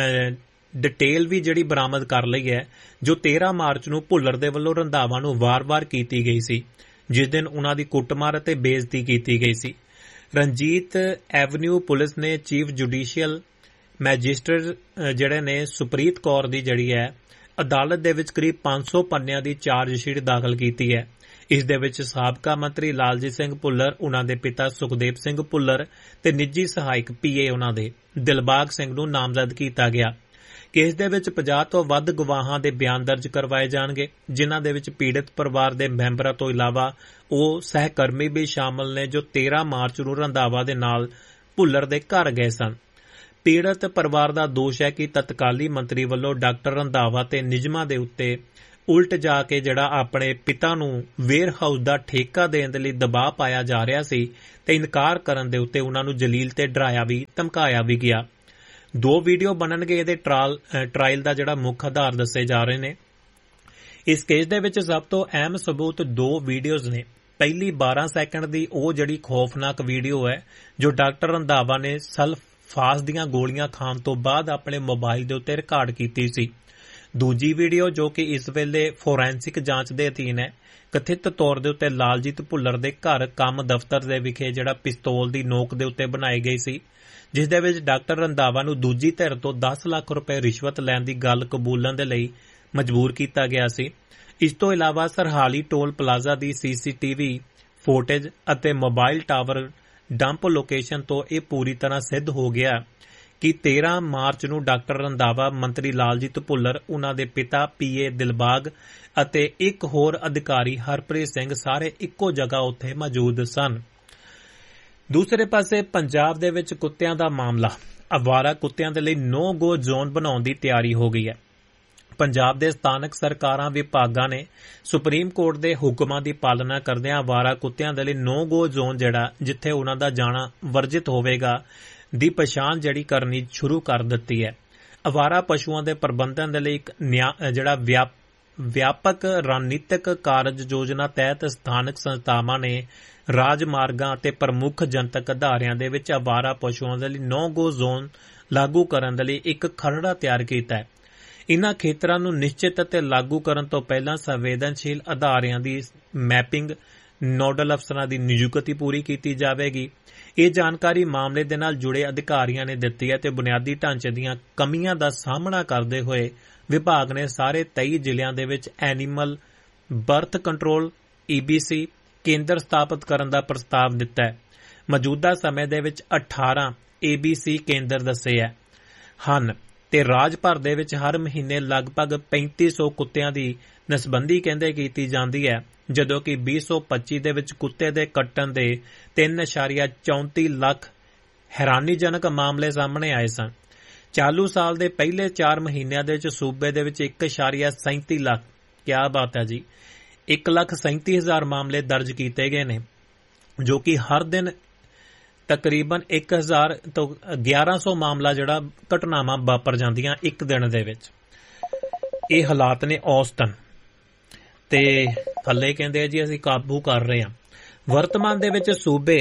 ਡਿਟੇਲ ਵੀ ਜਿਹੜੀ ਬਰਾਮਦ ਕਰ ਲਈ ਹੈ ਜੋ ਤੇਰਾਂ ਮਾਰਚ ਨੂੰ ਭੁੱਲਰ ਦੇ ਵੱਲੋਂ ਰੰਧਾਵਾ ਨੂੰ ਵਾਰ-ਵਾਰ ਕੀਤੀ ਗਈ ਸੀ, ਜਿਸ ਦਿਨ ਉਹਨਾਂ ਦੀ ਕੁੱਟਮਾਰ ਅਤੇ ਬੇਇੱਜ਼ਤੀ ਕੀਤੀ ਗਈ ਸੀ। ਰਣਜੀਤ ਐਵਨਿਊ ਪੁਲਿਸ ਨੇ ਚੀਫ ਜੁਡੀਸ਼ੀਅਲ ਮੈਜਿਸਟਰੇਟ ਜਿਹੜੇ ਨੇ ਸੁਪ੍ਰੀਤ ਕੌਰ ਦੀ ਜਿਹੜੀ ਹੈ ਅਦਾਲਤ ਦੇ ਵਿੱਚ ਕਰੀਬ ਪੰਜ ਸੌ ਪੰਨਿਆਂ ਦੀ ਚਾਰਜ ਸ਼ੀਟ ਦਾਖਲ ਕੀਤੀ ਹੈ। ਇਸ ਦੇ ਵਿੱਚ ਸਾਬਕਾ ਮੰਤਰੀ ਲਾਲਜੀਤ ਸਿੰਘ ਭੁੱਲਰ, ਉਹਨਾਂ ਦੇ ਪਿਤਾ ਸੁਖਦੇਵ ਸਿੰਘ ਭੁੱਲਰ ਤੇ ਨਿੱਜੀ ਸਹਾਇਕ ਪੀਏ ਉਹਨਾਂ ਦੇ ਦਿਲਬਾਗ ਸਿੰਘ ਨੂੰ ਨਾਮਜ਼ਦ ਕੀਤਾ ਗਿਆ। ਕੇਸ ਦੇ ਵਿੱਚ ਪੰਜਾਹ ਤੋਂ ਵੱਧ ਗਵਾਹਾਂ ਦੇ ਬਿਆਨ ਦਰਜ ਕਰਵਾਏ ਜਾਣਗੇ, ਜਿਨ੍ਹਾਂ ਦੇ ਵਿੱਚ ਪੀੜਤ ਪਰਿਵਾਰ ਦੇ ਮੈਂਬਰਾਂ ਤੋਂ ਇਲਾਵਾ ਉਹ ਸਹਿਕਰਮੀ ਵੀ ਸ਼ਾਮਲ ਨੇ ਜੋ ਤੇਰਾਂ ਮਾਰਚ ਨੂੰ ਰੰਧਾਵਾ ਦੇ ਨਾਲ ਭੁੱਲਰ ਦੇ ਘਰ ਗਏ ਸਨ। ਪੀੜਤ ਪਰਿਵਾਰ ਦਾ ਦੋਸ਼ ਹੈ ਕਿ ਤਤਕਾਲੀ ਮੰਤਰੀ ਵੱਲੋਂ ਡਾਕਟਰ ਰੰਧਾਵਾ ਤੇ ਨਿਯਮਾਂ ਦੇ ਉੱਤੇ ਉਲਟ ਜਾ ਕੇ ਜਿਹੜਾ ਆਪਣੇ ਪਿਤਾ ਨੂੰ ਵੇਅਰ ਹਾਊਸ ਦਾ ਠੇਕਾ ਦੇਣ ਦੇ ਲਈ ਦਬਾਅ ਪਾਇਆ ਜਾ ਰਿਹਾ ਸੀ ਤੇ ਇਨਕਾਰ ਕਰਨ ਦੇ ਉੱਤੇ ਉਹਨਾਂ ਨੂੰ ਜਲੀਲ ਤੇ ਡਰਾਇਆ ਵੀ ਧਮਕਾਇਆ ਵੀ ਗਿਆ। ਦੋ ਵੀਡੀਓ ਬਣਨਗੇ ਇਹਦੇ ਟਰਾਇਲ ਦਾ ਜਿਹੜਾ ਮੁੱਖ ਆਧਾਰ ਦੱਸੇ ਜਾ ਰਹੇ ਨੇ। ਇਸ ਕੇਸ ਦੇ ਵਿੱਚ ਸਭ ਤੋਂ ਅਹਿਮ ਸਬੂਤ ਦੋ ਵੀਡੀਓਜ਼ ਨੇ। ਪਹਿਲੀ ਬਾਰਾਂ ਸੈਕਿੰਡ ਦੀ ਉਹ ਜਿਹੜੀ ਖੌਫਨਾਕ ਵੀਡੀਓ ਹੈ ਜੋ ਡਾਕਟਰ ਰੰਧਾਵਾ ਨੇ ਸਲਫਾਸ ਦੀਆਂ ਗੋਲੀਆਂ ਖਾਣ ਤੋਂ ਬਾਅਦ ਆਪਣੇ ਮੋਬਾਈਲ ਦੇ ਉੱਤੇ ਰਿਕਾਰਡ ਕੀਤੀ ਸੀ। ਦੂਜੀ ਵੀਡੀਓ ਜੋ ਕਿ ਇਸ ਵੇਲੇ ਫੋਰੈਂਸਿਕ ਜਾਂਚ ਦੇ ਅਧੀਨ ਹੈ, ਕਥਿਤ ਤੌਰ ਦੇ ਉੱਤੇ ਲਾਲਜੀਤ ਭੁੱਲਰ ਦੇ ਘਰ ਕੰਮ ਦਫ਼ਤਰ ਦੇ ਵਿਖੇ ਜਿਹੜਾ ਪਿਸਤੌਲ ਦੀ ਨੋਕ ਦੇ ਉੱਤੇ ਬਣਾਈ ਗਈ ਸੀ, ਜਿਸ ਦੇ ਵਿੱਚ ਡਾਕਟਰ ਰੰਧਾਵਾ ਨੂੰ ਦੂਜੀ ਧਿਰ ਤੋਂ ਦਸ ਲੱਖ ਰੁਪਏ ਰਿਸ਼ਵਤ ਲੈਣ ਦੀ ਗੱਲ ਕਬੂਲਣ ਦੇ ਲਈ ਮਜਬੂਰ ਕੀਤਾ ਗਿਆ ਸੀ। ਇਸ ਤੋਂ ਇਲਾਵਾ ਸਰਹਾਲੀ ਟੋਲ ਪਲਾਜ਼ਾ ਦੀ ਸੀਸੀਟੀਵੀ ਫੁਟੇਜ ਅਤੇ ਮੋਬਾਈਲ ਟਾਵਰ ਡੰਪ ਲੋਕੇਸ਼ਨ ਤੋਂ ਇਹ ਪੂਰੀ ਤਰ੍ਹਾਂ ਸਿੱਧ ਹੋ ਗਿਆ ਕਿ ਤੇਰਾਂ ਮਾਰਚ ਨੂੰ ਡਾਕਟਰ ਰੰਧਾਵਾ, ਮੰਤਰੀ ਲਾਲਜੀਤ ਭੁੱਲਰ, ਉਹਨਾਂ ਦੇ ਪਿਤਾ ਪੀਏ ਦਿਲਬਾਗ ਅਤੇ ਇੱਕ ਹੋਰ ਅਧਿਕਾਰੀ ਹਰਪ੍ਰੀਤ ਸਿੰਘ ਸਾਰੇ ਇੱਕੋ ਜਗ੍ਹਾ ਉੱਥੇ ਮੌਜੂਦ ਸਨ। ਦੂਸਰੇ ਪਾਸੇ ਪੰਜਾਬ ਦੇ ਵਿੱਚ ਕੁੱਤਿਆਂ ਦਾ ਮਾਮਲਾ, ਅਵਾਰਾ ਕੁੱਤਿਆਂ ਦੇ ਲਈ ਨੋ ਗੋ ਜ਼ੋਨ ਬਣਾਉਣ ਦੀ ਤਿਆਰੀ ਹੋ ਗਈ ਹੈ। ਪੰਜਾਬ ਦੇ ਸਥਾਨਕ ਸਰਕਾਰਾਂ ਵਿਭਾਗਾਂ ਨੇ ਸੁਪਰੀਮ ਕੋਰਟ ਦੇ ਹੁਕਮਾਂ ਦੀ ਪਾਲਣਾ ਕਰਦਿਆਂ ਅਵਾਰਾ ਕੁੱਤਿਆਂ ਦੇ ਲਈ ਨੋ ਗੋ ਜ਼ੋਨ ਜਿਹੜਾ ਜਿੱਥੇ ਉਹਨਾਂ ਦਾ ਜਾਣਾ ਵਰਜਿਤ ਹੋਵੇਗਾ ਦੀ ਪਛਾਣ ਜਿਹੜੀ ਕਰਨੀ ਸ਼ੁਰੂ ਕਰ ਦਿੱਤੀ ਹੈ। ਅਵਾਰਾ ਪਸ਼ੂਆਂ ਦੇ ਪ੍ਰਬੰਧਨ ਦੇ ਲਈ ਇੱਕ ਜਿਹੜਾ ਵਿਆਪਕ ਰਣਨੀਤਕ ਕਾਰਜ ਯੋਜਨਾ ਤਹਿਤ ਸਥਾਨਕ ਸੰਸਥਾਵਾਂ ਨੇ ਰਾਜ ਮਾਰਗਾਂ ਅਤੇ ਪ੍ਰਮੁੱਖ ਜਨਤਕ ਅਦਾਰਿਆਂ ਦੇ ਵਿੱਚ ਅਵਾਰਾ ਪਸ਼ੂਆਂ ਦੇ ਲਈ ਨੋ ਗੋ ਜ਼ੋਨ ਲਾਗੂ ਕਰਨ ਦੇ ਲਈ ਇੱਕ ਖਰੜਾ ਤਿਆਰ ਕੀਤਾ ਹੈ। ਇਨ੍ਹਾਂ ਖੇਤਰਾਂ ਨੂੰ ਨਿਸ਼ਚਿਤ ਅਤੇ ਲਾਗੂ ਕਰਨ ਤੋਂ ਪਹਿਲਾਂ ਸੰਵੇਦਨਸ਼ੀਲ ਅਦਾਰਿਆਂ ਦੀ ਮੈਪਿੰਗ, ਨੋਡਲ ਅਫਸਰਾਂ ਦੀ ਨਿਯੁਕਤੀ ਪੂਰੀ ਕੀਤੀ ਜਾਵੇਗੀ। ਇਹ ਜਾਣਕਾਰੀ ਮਾਮਲੇ ਦੇ ਨਾਲ ਜੁੜੇ ਅਧਿਕਾਰੀਆਂ ਨੇ ਦਿੱਤੀ ਹੈ ਤੇ ਬੁਨਿਆਦੀ ਢਾਂਚੇ ਦੀਆਂ ਕਮੀਆਂ ਦਾ ਸਾਹਮਣਾ ਕਰਦੇ ਹੋਏ ਵਿਭਾਗ ਨੇ ਸਾਰੇ ਤੇਈ ਜ਼ਿਲ੍ਹਿਆਂ ਦੇ ਵਿੱਚ animal birth control E B C ਕੇਂਦਰ ਸਥਾਪਿਤ ਕਰਨ ਦਾ ਪ੍ਰਸਤਾਵ ਦਿੱਤਾ ਹੈ। ਮੌਜੂਦਾ ਸਮੇਂ ਦੇ ਵਿੱਚ ਅਠਾਰਾਂ ਏ ਬੀ ਸੀ ਕੇਂਦਰ ਦੱਸੇ ਹਨ ਤੇ ਰਾਜ ਭਰ ਦੇ ਵਿੱਚ ਹਰ ਮਹੀਨੇ ਲਗਭਗ ਪੈਂਤੀ ਸੌ ਕੁੱਤਿਆਂ ਦੀ ਨਸਬੰਦੀ ਕਹਿੰਦੇ ਕੀਤੀ ਜਾਂਦੀ ਹੈ, ਜਦੋਂ ਕਿ ਵੀਹ ਸੌ ਪੱਚੀ ਦੇ ਵਿੱਚ ਕੁੱਤੇ ਦੇ ਕੱਟਣ ਦੇ ਤਿੰਨ ਇਸ਼ਾਰੀਆ ਚੌਂਤੀ ਲੱਖ ਹੈਰਾਨੀਜਨਕ ਮਾਮਲੇ ਸਾਹਮਣੇ ਆਏ ਸਨ। ਚਾਲੂ ਸਾਲ ਦੇ ਪਹਿਲੇ ਚਾਰ ਮਹੀਨਿਆਂ ਦੇ ਵਿੱਚ ਸੂਬੇ ਦੇ ਵਿੱਚ ਇੱਕ ਇਸ਼ਾਰੀਆ ਸੈਂਤੀ ਲੱਖ ਕਿਆ ਬਾਤ ਹੈ ਜੀ ਇੱਕ ਲੱਖ ਸੈਂਤੀ ਹਜ਼ਾਰ ਮਾਮਲੇ ਦਰਜ ਕੀਤੇ ਗਏ ਨੇ, ਜੋ ਕਿ ਹਰ ਦਿਨ ਤਕਰੀਬਨ ਇੱਕ ਹਜ਼ਾਰ ਤੋਂ ਗਿਆਰਾਂ ਸੌ ਮਾਮਲਾ ਜਿਹੜਾ ਘਟਨਾਵਾਂ ਵਾਪਰ ਜਾਂਦੀਆਂ ਇੱਕ ਦਿਨ ਦੇ ਵਿੱਚ। ਇਹ ਹਾਲਾਤ ਨੇ ਔਸਤਨ ਤੇ ਥੱਲੇ ਕਹਿੰਦੇ ਆ ਜੀ ਅਸੀਂ ਕਾਬੂ ਕਰ ਰਹੇ ਹਾਂ। ਵਰਤਮਾਨ ਦੇ ਵਿੱਚ ਸੂਬੇ